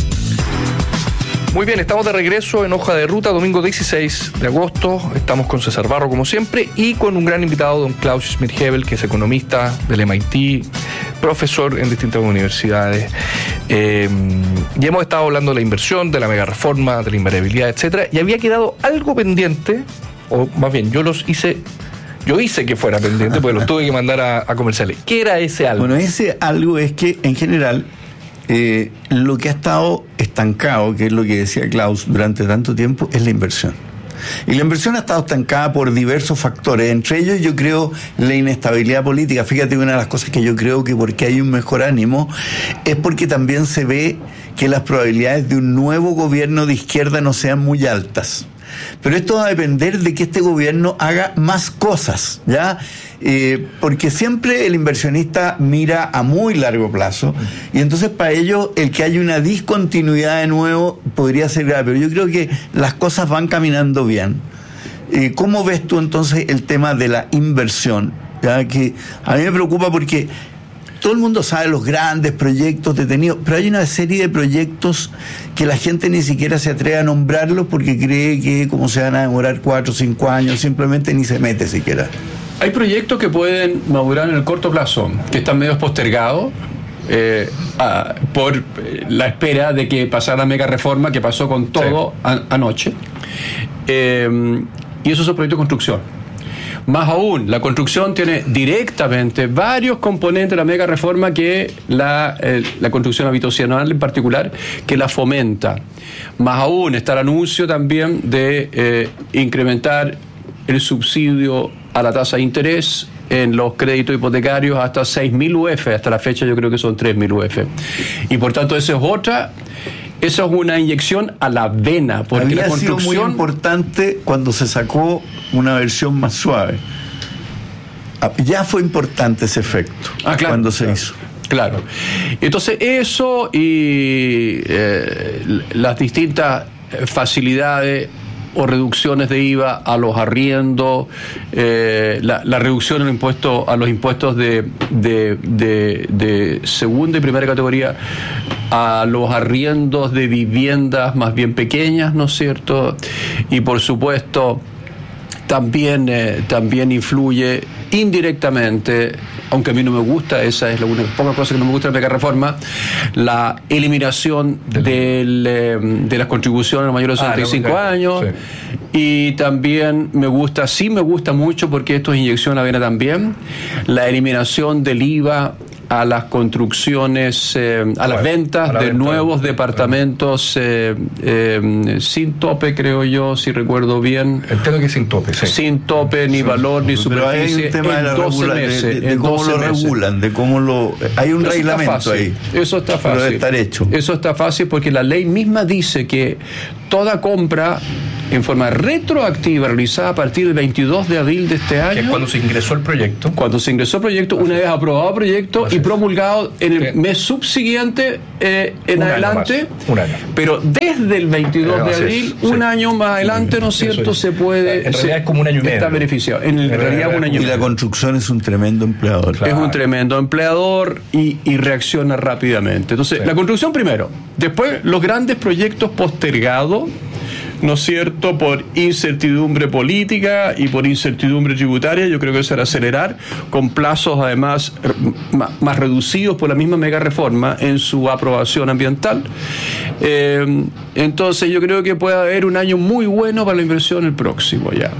Muy bien, estamos de regreso en Hoja de Ruta, domingo dieciséis de agosto. Estamos con César Barro, como siempre, y con un gran invitado, don Klaus Schmidt-Hebel, que es economista del M I T, profesor en distintas universidades. Eh, y hemos estado hablando de la inversión, de la mega reforma, de la invariabilidad, etcétera. Y había quedado algo pendiente, o más bien, yo los hice... Yo hice que fuera pendiente, porque los tuve que mandar a, a comerciales. ¿Qué era ese algo? Bueno, ese algo es que, en general, eh, lo que ha estado estancado, que es lo que decía Klaus durante tanto tiempo, es la inversión. Y la inversión ha estado estancada por diversos factores, entre ellos yo creo la inestabilidad política. Fíjate, una de las cosas que yo creo que porque hay un mejor ánimo es porque también se ve que las probabilidades de un nuevo gobierno de izquierda no sean muy altas. Pero esto va a depender de que este gobierno haga más cosas, ¿ya? Eh, porque siempre el inversionista mira a muy largo plazo, y entonces para ello el que haya una discontinuidad de nuevo podría ser grave, pero yo creo que las cosas van caminando bien. Eh, ¿Cómo ves tú entonces el tema de la inversión? ¿Ya? Que a mí me preocupa porque todo el mundo sabe los grandes proyectos detenidos, pero hay una serie de proyectos que la gente ni siquiera se atreve a nombrarlos porque cree que como se van a demorar cuatro o cinco años, simplemente ni se mete siquiera. Hay proyectos que pueden madurar en el corto plazo, que están medio postergados eh, a, por la espera de que pasara la mega reforma que pasó con todo sí. a, anoche. Eh, y esos son proyectos de construcción. Más aún, la construcción tiene directamente varios componentes de la mega reforma que la, eh, la construcción habitacional en particular, que la fomenta. Más aún, está el anuncio también de eh, incrementar el subsidio a la tasa de interés en los créditos hipotecarios hasta seis mil U F, hasta la fecha yo creo que son tres mil U F. Y por tanto, esa es otra... Eso es una inyección a la vena, porque había la construcción sido muy importante cuando se sacó una versión más suave. Ya fue importante ese efecto ah, claro, cuando se claro, hizo. Claro. Entonces eso y eh, las distintas facilidades o reducciones de I V A a los arriendos, eh, la, la reducción en el impuesto, a los impuestos de, de, de, de segunda y primera categoría, a los arriendos de viviendas más bien pequeñas, ¿no es cierto? Y por supuesto también, eh, también influye indirectamente, aunque a mí no me gusta, esa es la única poca cosa que no me gusta de la mega reforma, la eliminación del, eh, de las contribuciones a los mayores de sesenta y cinco ah, años, sí. Y también me gusta, sí me gusta mucho, porque esto es inyección a vena también, la eliminación del I V A a las construcciones, eh, a las ventas de nuevos departamentos eh, eh, sin tope, creo yo, si recuerdo bien. Entiendo que sin tope, sí. Sin tope, ni valor, ni superficie, en doce meses. De, de, de cómo lo regulan, de cómo lo... Hay un reglamento ahí. Eso está fácil. Debe estar hecho. Eso está fácil porque la ley misma dice que toda compra en forma retroactiva realizada a partir del veintidós de abril de este año, que es cuando se ingresó el proyecto, cuando se ingresó el proyecto, una vez aprobado el proyecto y promulgado en el mes subsiguiente eh, en adelante, un año. Pero desde el veintidós de abril, un sí. año más adelante, ¿no es cierto?, se puede... En realidad es como un año y medio. Está beneficiado. En, en realidad un año y medio. Y la construcción es un tremendo empleador. Claro. Es un tremendo empleador y, y reacciona rápidamente. Entonces, sí. la construcción primero. Después, los grandes proyectos postergados, ¿no es cierto?, por incertidumbre política y por incertidumbre tributaria. Yo creo que eso era acelerar, con plazos además más reducidos por la misma mega reforma en su aprobación ambiental. Eh, entonces yo creo que puede haber un año muy bueno para la inversión el próximo ya.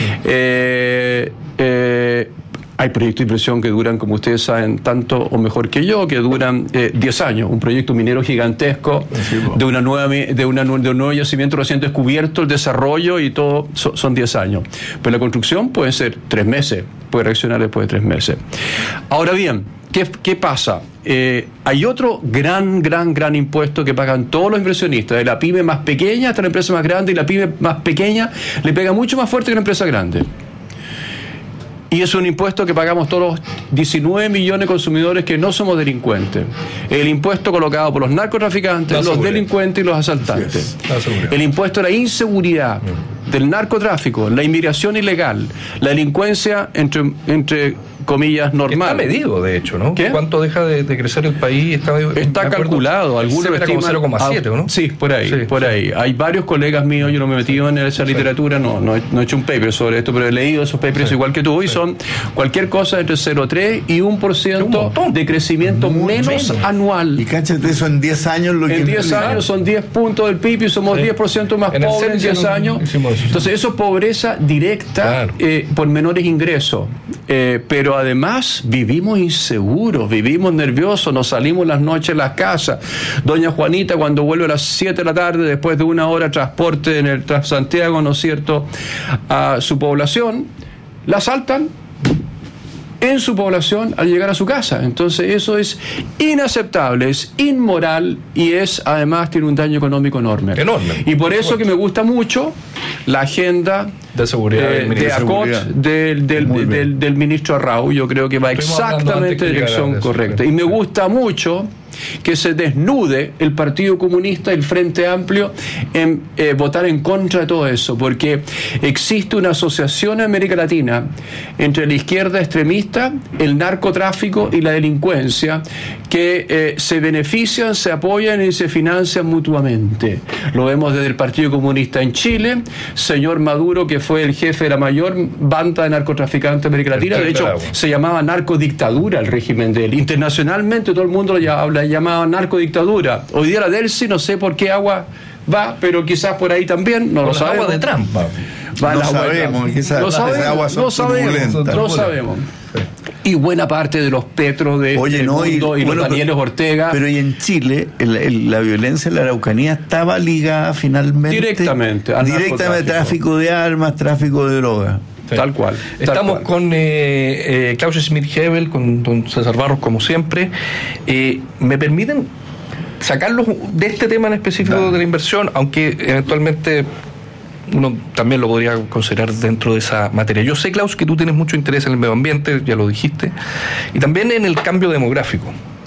Eh, eh, Hay proyectos de inversión que duran, como ustedes saben, tanto o mejor que yo, que duran eh, diez años. Un proyecto minero gigantesco, sí, de una nueva de, una, de un nuevo yacimiento recién descubierto, el desarrollo y todo, so, son diez años. Pero la construcción puede ser tres meses, puede reaccionar después de tres meses. Ahora bien, ¿qué, qué pasa? Eh, hay otro gran, gran, gran impuesto que pagan todos los inversionistas, de la pyme más pequeña hasta la empresa más grande, y la pyme más pequeña le pega mucho más fuerte que la empresa grande. Y es un impuesto que pagamos todos los diecinueve millones de consumidores que no somos delincuentes. El impuesto colocado por los narcotraficantes, los delincuentes y los asaltantes. El impuesto a la inseguridad del narcotráfico, la inmigración ilegal, la delincuencia entre, entre comillas normal. Está medido, de hecho, ¿no? ¿Qué? ¿Cuánto deja de, de crecer el país? Está, Está calculado. Algunos estiman cero coma siete, ¿no? Sí, por ahí, sí, por sí. ahí. Hay varios colegas míos, yo no me he metido en esa literatura, no, no he, no he hecho un paper sobre esto, pero he leído esos papers sí, igual que tú, y sí. son cualquier cosa entre cero coma tres y un por ciento de crecimiento menos, menos anual. Y cáchate eso en diez años. Lo en que diez años son diez puntos del P I B y somos sí. diez por ciento más en pobres en diez años. Entonces eso es pobreza directa, claro. eh, por menores ingresos. Eh, pero además vivimos inseguros, vivimos nerviosos, nos salimos las noches a las casas. Doña Juanita, cuando vuelve a las siete de la tarde, después de una hora de transporte en el Transantiago, ¿no es cierto?, a su población, la asaltan en su población al llegar a su casa. Entonces eso es inaceptable, es inmoral y es, además, tiene un daño económico enorme. Enorme. Y por eso que me gusta mucho la agenda de seguridad de, de ACOT del, del, del, del, del ministro Arrau. Yo creo que va exactamente en dirección correcta. Y me gusta mucho que se desnude el Partido Comunista y el Frente Amplio en eh, votar en contra de todo eso, porque existe una asociación en América Latina entre la izquierda extremista, el narcotráfico y la delincuencia, que eh, se benefician, se apoyan y se financian mutuamente. Lo vemos desde el Partido Comunista en Chile, señor Maduro, que fue el jefe de la mayor banda de narcotraficantes de América Latina, de hecho se llamaba narcodictadura el régimen de él. Internacionalmente todo el mundo lo habla llamada narcodictadura. Hoy día la Delcy, no sé por qué agua va, pero quizás por ahí también, no por lo sabemos. Agua de Trump va. Va no, sabemos, quizás no sabemos, aguas no sabemos, no sabemos. Y buena parte de los Petros de Oye, este no, mundo y, y bueno, los Danieles Ortega. Pero y en Chile, el, el, la violencia en la Araucanía estaba ligada finalmente directamente al directamente tráfico de armas, tráfico de drogas. Sí. Tal cual. Estamos tal cual. con eh, eh, Klaus Schmidt-Hebel, con don César Barros, como siempre. Eh, ¿Me permiten sacarlos de este tema en específico Dale. de la inversión? Aunque eventualmente uno también lo podría considerar dentro de esa materia. Yo sé, Klaus, que tú tienes mucho interés en el medio ambiente, ya lo dijiste, y también en el cambio demográfico.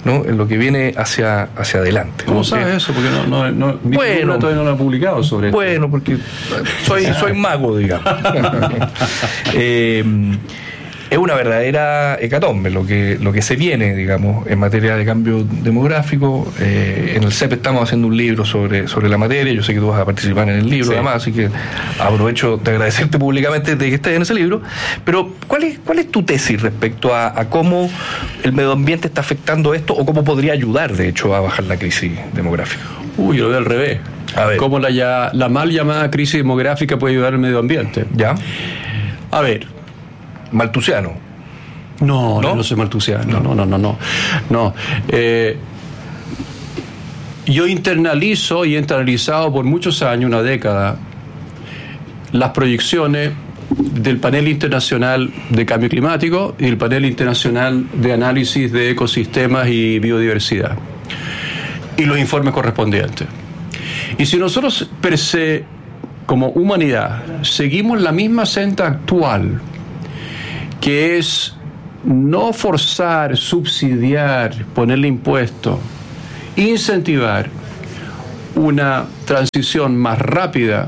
¿no? En lo que viene hacia, hacia adelante. ¿Cómo ¿no? sabes eh, eso? Porque no, no, no, mi bueno, todavía no lo ha publicado sobre esto. Bueno, porque soy, soy mago, digamos. eh, es una verdadera hecatombe lo que, lo que se viene, digamos, en materia de cambio demográfico. Eh, en el C E P estamos haciendo un libro sobre, sobre la materia. Yo sé que tú vas a participar en el libro, sí. Además, así que aprovecho de agradecerte públicamente de que estés en ese libro. Pero, ¿cuál es, cuál es tu tesis respecto a, a cómo el medio ambiente está afectando esto o cómo podría ayudar, de hecho, a bajar la crisis demográfica? Uy, yo lo veo al revés. A ver. ¿Cómo la, ya, la mal llamada crisis demográfica puede ayudar al medio ambiente? ¿Ya? A ver. Maltusiano. No, no, no soy maltusiano. No, no, no, no. no. Eh, yo internalizo y he internalizado por muchos años, una década, las proyecciones del Panel Internacional de Cambio Climático y el Panel Internacional de Análisis de Ecosistemas y Biodiversidad y los informes correspondientes. Y si nosotros per se, como humanidad, seguimos la misma senda actual, que es no forzar, subsidiar, ponerle impuestos, incentivar una transición más rápida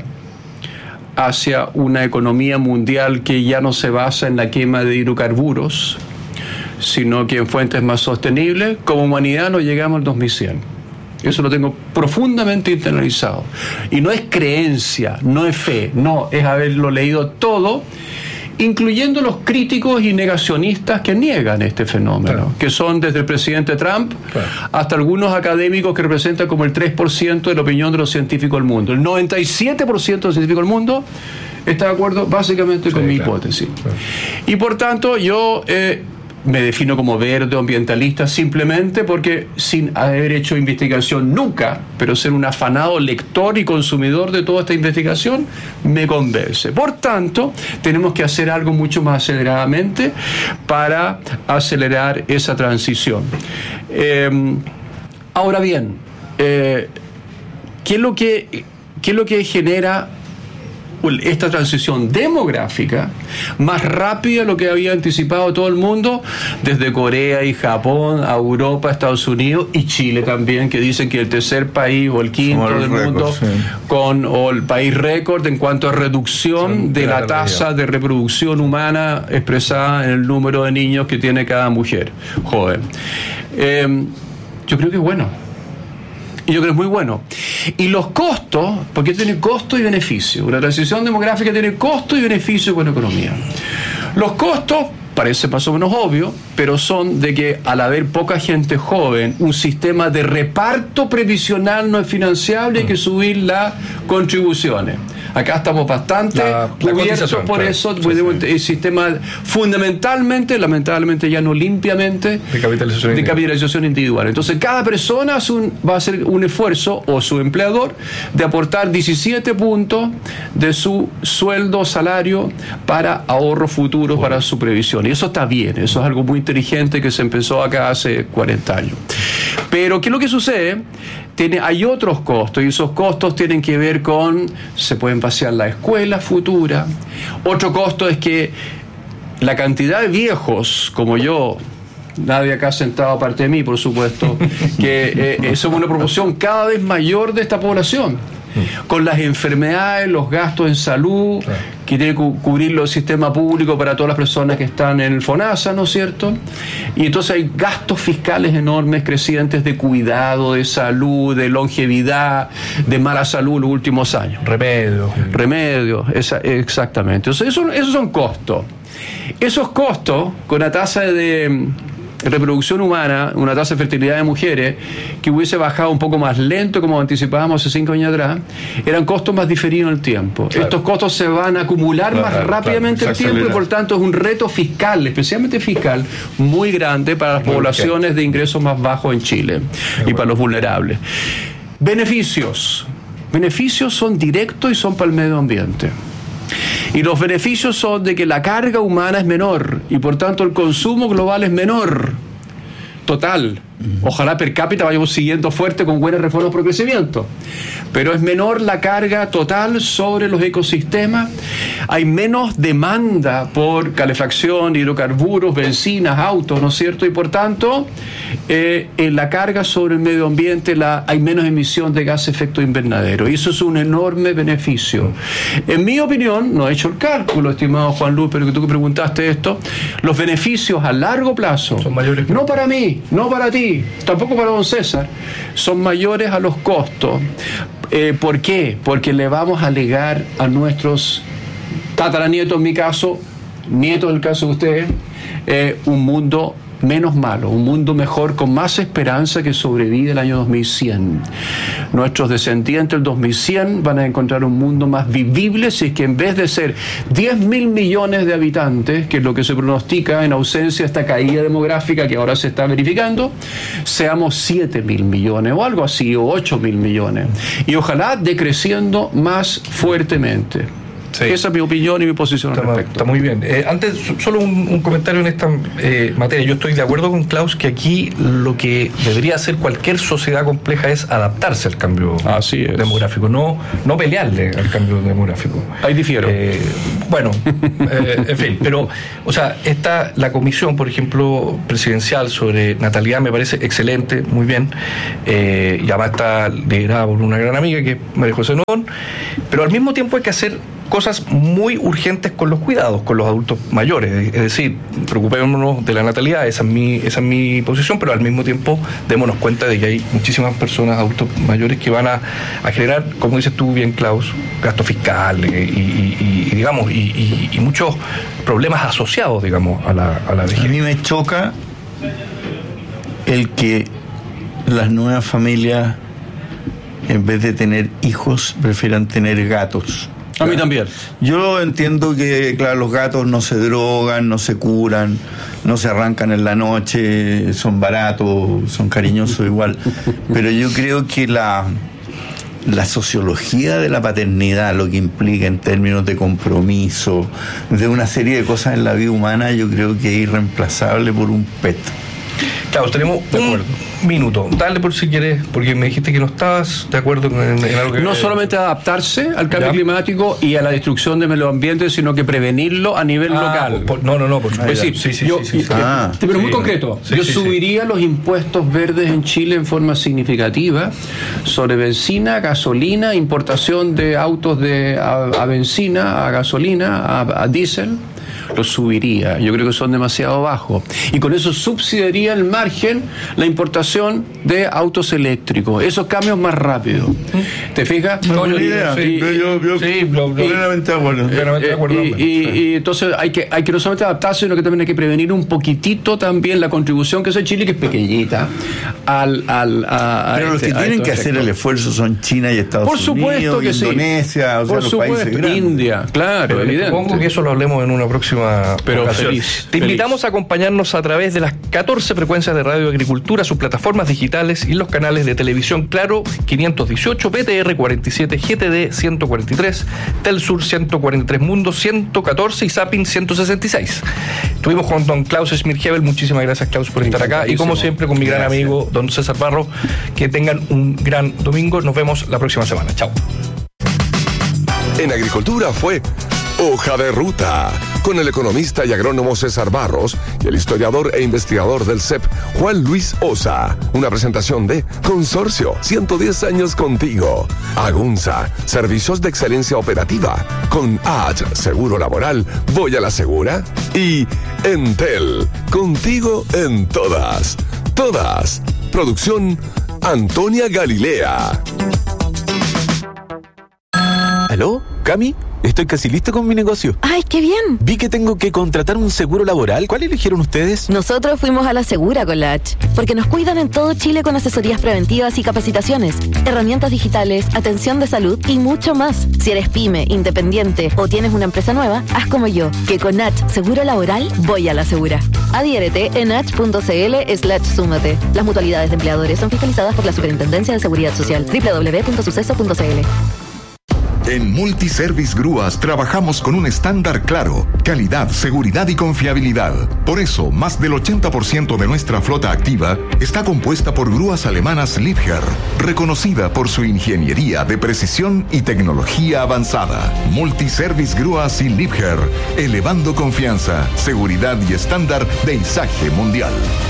hacia una economía mundial que ya no se basa en la quema de hidrocarburos, sino que en fuentes más sostenibles, como humanidad no llegamos al dos mil cien. Eso lo tengo profundamente internalizado. Y no es creencia, no es fe, no, es haberlo leído todo, incluyendo los críticos y negacionistas que niegan este fenómeno, claro. Que son desde el presidente Trump, claro, hasta algunos académicos que representan como el tres por ciento de la opinión de los científicos del mundo. El noventa y siete por ciento de los científicos del mundo está de acuerdo básicamente con sí, mi claro, hipótesis. Claro. Y por tanto yo eh, me defino como verde o ambientalista simplemente porque, sin haber hecho investigación nunca, pero ser un afanado lector y consumidor de toda esta investigación, me convence. Por tanto, tenemos que hacer algo mucho más aceleradamente para acelerar esa transición. Eh, ahora bien, eh, ¿qué es lo que, qué es lo que genera esta transición demográfica más rápida de lo que había anticipado todo el mundo, desde Corea y Japón a Europa, Estados Unidos y Chile también, que dicen que el tercer país o el quinto del récord, mundo sí. con o el país récord en cuanto a reducción sí, de la tasa de reproducción humana expresada en el número de niños que tiene cada mujer joven. Eh, yo creo que es bueno. Y yo creo que es muy bueno. Y los costos, porque tiene costo y beneficio. Una transición demográfica tiene costo y beneficio con la economía. Los costos, parece más o menos obvio, pero son de que al haber poca gente joven, un sistema de reparto previsional no es financiable, hay que subir las contribuciones. Acá estamos bastante la, cubiertos la por claro. eso, sí, sí. El sistema fundamentalmente, lamentablemente ya no limpiamente, de capitalización, de capitalización individual. Entonces cada persona hace un, va a hacer un esfuerzo, o su empleador, de aportar diecisiete puntos de su sueldo, salario, para ahorros futuros, bueno. para su previsión. Y eso está bien, eso es algo muy inteligente que se empezó acá hace cuarenta años. Pero ¿qué es lo que sucede? Tiene, hay otros costos, y esos costos tienen que ver con, se pueden vaciar la escuela futura. Otro costo es que la cantidad de viejos como yo, nadie acá sentado aparte de mí, por supuesto, que eh, somos una proporción cada vez mayor de esta población, con las enfermedades, los gastos en salud, claro. que tiene que cubrirlo el sistema público para todas las personas que están en el FONASA, ¿no es cierto? Y entonces hay gastos fiscales enormes, crecientes, de cuidado, de salud, de longevidad, de mala salud los últimos años. Remedios. Remedios, esa, exactamente. Entonces, eso, esos son costos. Esos costos, con la tasa de reproducción humana, una tasa de fertilidad de mujeres que hubiese bajado un poco más lento, como anticipábamos hace cinco años atrás, eran costos más diferidos en el tiempo. Claro. Estos costos se van a acumular claro, más claro, rápidamente claro, en el tiempo, y por tanto es un reto fiscal, especialmente fiscal, muy grande para las muy poblaciones bien. de ingresos más bajos en Chile muy y bueno. para los vulnerables. Beneficios. Beneficios son directos y son para el medio ambiente. Y los beneficios son de que la carga humana es menor y por tanto el consumo global es menor, total, Ojalá per cápita vayamos siguiendo fuerte con buenas reformas por crecimiento. Pero es menor la carga total sobre los ecosistemas, hay menos demanda por calefacción, hidrocarburos, bencinas, autos, ¿no es cierto? Y por tanto, eh, en la carga sobre el medio ambiente la, hay menos emisión de gas de efecto invernadero. Y eso es un enorme beneficio. En mi opinión, no he hecho el cálculo, estimado Juan Luis, pero que tú que preguntaste esto, los beneficios a largo plazo, son mayores que... no para mí, no para ti, tampoco para don César, son mayores a los costos. Eh, ¿Por qué? Porque le vamos a legar a nuestros tataranietos, en mi caso, nietos en el caso de ustedes, eh, un mundo menos malo, un mundo mejor, con más esperanza, que sobrevive el año dos mil cien. Nuestros descendientes del dos mil cien van a encontrar un mundo más vivible si es que en vez de ser diez mil millones de habitantes, que es lo que se pronostica en ausencia de esta caída demográfica que ahora se está verificando, seamos siete mil millones o algo así, o ocho mil millones. Y ojalá decreciendo más fuertemente. Sí. Esa es mi opinión y mi posición al respecto. Está muy bien. Eh, antes, solo un, un comentario en esta eh, materia. Yo estoy de acuerdo con Klaus que aquí lo que debería hacer cualquier sociedad compleja es adaptarse al cambio Así es. demográfico, no, no pelearle al cambio demográfico. Ahí difiero. Eh, bueno, eh, en fin, pero, o sea, esta, la comisión, por ejemplo, presidencial sobre natalidad me parece excelente, muy bien, eh, y además está liderada por una gran amiga que es María José Nodón, pero al mismo tiempo hay que hacer cosas muy urgentes con los cuidados, con los adultos mayores, es decir, preocupémonos de la natalidad, esa es mi, esa es mi posición, pero al mismo tiempo démonos cuenta de que hay muchísimas personas, adultos mayores, que van a, a generar, como dices tú bien, Klaus, gastos fiscales y, y, y digamos, y, y, y muchos problemas asociados, digamos, a la, a la vejez. A mí me choca el que las nuevas familias, en vez de tener hijos, prefieran tener gatos. A mí también. Yo entiendo que, claro, los gatos no se drogan, no se curan, no se arrancan en la noche, son baratos, son cariñosos igual. Pero yo creo que la, la sociología de la paternidad, lo que implica en términos de compromiso, de una serie de cosas en la vida humana, yo creo que es irreemplazable por un pet. Claro, tenemos un minuto. Dale por si quieres, porque me dijiste que no estabas de acuerdo en, en algo que... No solamente adaptarse al cambio ¿Ya? climático y a la destrucción del medio ambiente, sino que prevenirlo a nivel ah, local. Por, no, no, no, por supuesto. Es decir, sí, sí, yo, sí, sí, sí. Ah, pero muy sí, concreto, sí, yo sí, subiría sí. los impuestos verdes en Chile en forma significativa sobre benzina, gasolina, importación de autos de a, a benzina, a gasolina, a, a diésel. Los subiría, yo creo que son demasiado bajos, y con eso subsidiaría el margen la importación de autos eléctricos, esos cambios más rápidos. ¿Te fijas? No, no, idea. Sí, yo, yo, yo sí, plenamente de acuerdo. Plenamente de acuerdo. Y, y, y entonces hay que, hay que no solamente adaptarse, sino que también hay que prevenir un poquitito también la contribución que hace Chile, que es pequeñita, al... al a, Pero a los este, que tienen que hacer el esfuerzo son China y Estados Por supuesto Unidos, que sí. Indonesia, o sea, Por los supuesto, países grandes. India, claro, pero evidente. Supongo que eso lo hablemos en una próxima Pero ocasión. Feliz, Te feliz. invitamos a acompañarnos a través de las catorce frecuencias de Radio Agricultura, sus plataformas digitales y los canales de televisión Claro quinientos dieciocho, B T R cuarenta y siete, G T D ciento cuarenta y tres, Telsur ciento cuarenta y tres, Mundo ciento catorce y Zapping ciento sesenta y seis. Estuvimos con don Klaus Schmirhebel. Muchísimas gracias, Klaus, por estar acá. Y como siempre, con mi gran gracias. amigo don César Barro. Que tengan un gran domingo. Nos vemos la próxima semana. Chao. En Agricultura fue Hoja de Ruta, con el economista y agrónomo César Barros y el historiador e investigador del C E P, Juan Luis Osa. Una presentación de Consorcio, ciento diez años contigo. Agunza, servicios de excelencia operativa. Con H, Seguro Laboral, voy a la segura. Y Entel, contigo en todas. Todas. Producción Antonia Galilea. ¿Aló? ¿Cami? Estoy casi listo con mi negocio. ¡Ay, qué bien! Vi que tengo que contratar un seguro laboral. ¿Cuál eligieron ustedes? Nosotros fuimos a la Segura con la H, porque nos cuidan en todo Chile con asesorías preventivas y capacitaciones, herramientas digitales, atención de salud y mucho más. Si eres pyme, independiente o tienes una empresa nueva, haz como yo, que con H Seguro Laboral voy a la Segura. Adhiérete en h.cl slash súmate. Las mutualidades de empleadores son fiscalizadas por la Superintendencia de Seguridad Social. doble u doble u doble u punto suceso punto c l. En Multiservice Grúas trabajamos con un estándar claro, calidad, seguridad y confiabilidad. Por eso, más del ochenta por ciento de nuestra flota activa está compuesta por grúas alemanas Liebherr, reconocida por su ingeniería de precisión y tecnología avanzada. Multiservice Grúas y Liebherr, elevando confianza, seguridad y estándar de izaje mundial.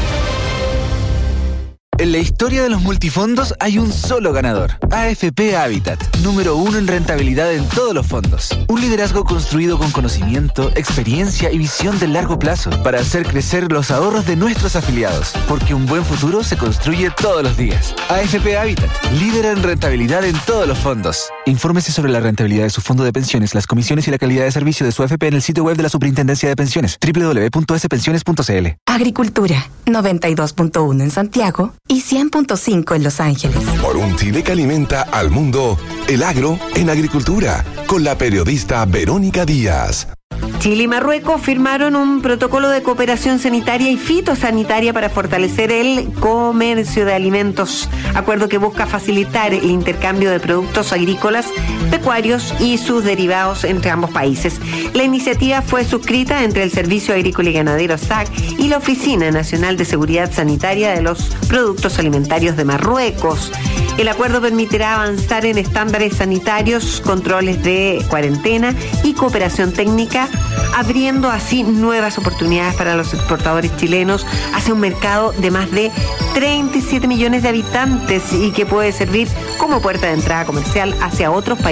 En la historia de los multifondos hay un solo ganador, A F P Habitat, número uno en rentabilidad en todos los fondos. Un liderazgo construido con conocimiento, experiencia y visión de largo plazo para hacer crecer los ahorros de nuestros afiliados, porque un buen futuro se construye todos los días. A F P Habitat, líder en rentabilidad en todos los fondos. Infórmese sobre la rentabilidad de su fondo de pensiones, las comisiones y la calidad de servicio de su A F P en el sitio web de la Superintendencia de Pensiones, doble u doble u doble u punto ese pensiones punto c l. Agricultura, noventa y dos punto uno en Santiago y cien punto cinco en Los Ángeles. Por un Chile que alimenta al mundo, el agro en agricultura, con la periodista Verónica Díaz. Chile y Marruecos firmaron un protocolo de cooperación sanitaria y fitosanitaria para fortalecer el comercio de alimentos, acuerdo que busca facilitar el intercambio de productos agrícolas, pecuarios y sus derivados entre ambos países. La iniciativa fue suscrita entre el Servicio Agrícola y Ganadero S A C y la Oficina Nacional de Seguridad Sanitaria de los Productos Alimentarios de Marruecos. El acuerdo permitirá avanzar en estándares sanitarios, controles de cuarentena y cooperación técnica, abriendo así nuevas oportunidades para los exportadores chilenos hacia un mercado de más de treinta y siete millones de habitantes y que puede servir como puerta de entrada comercial hacia otros países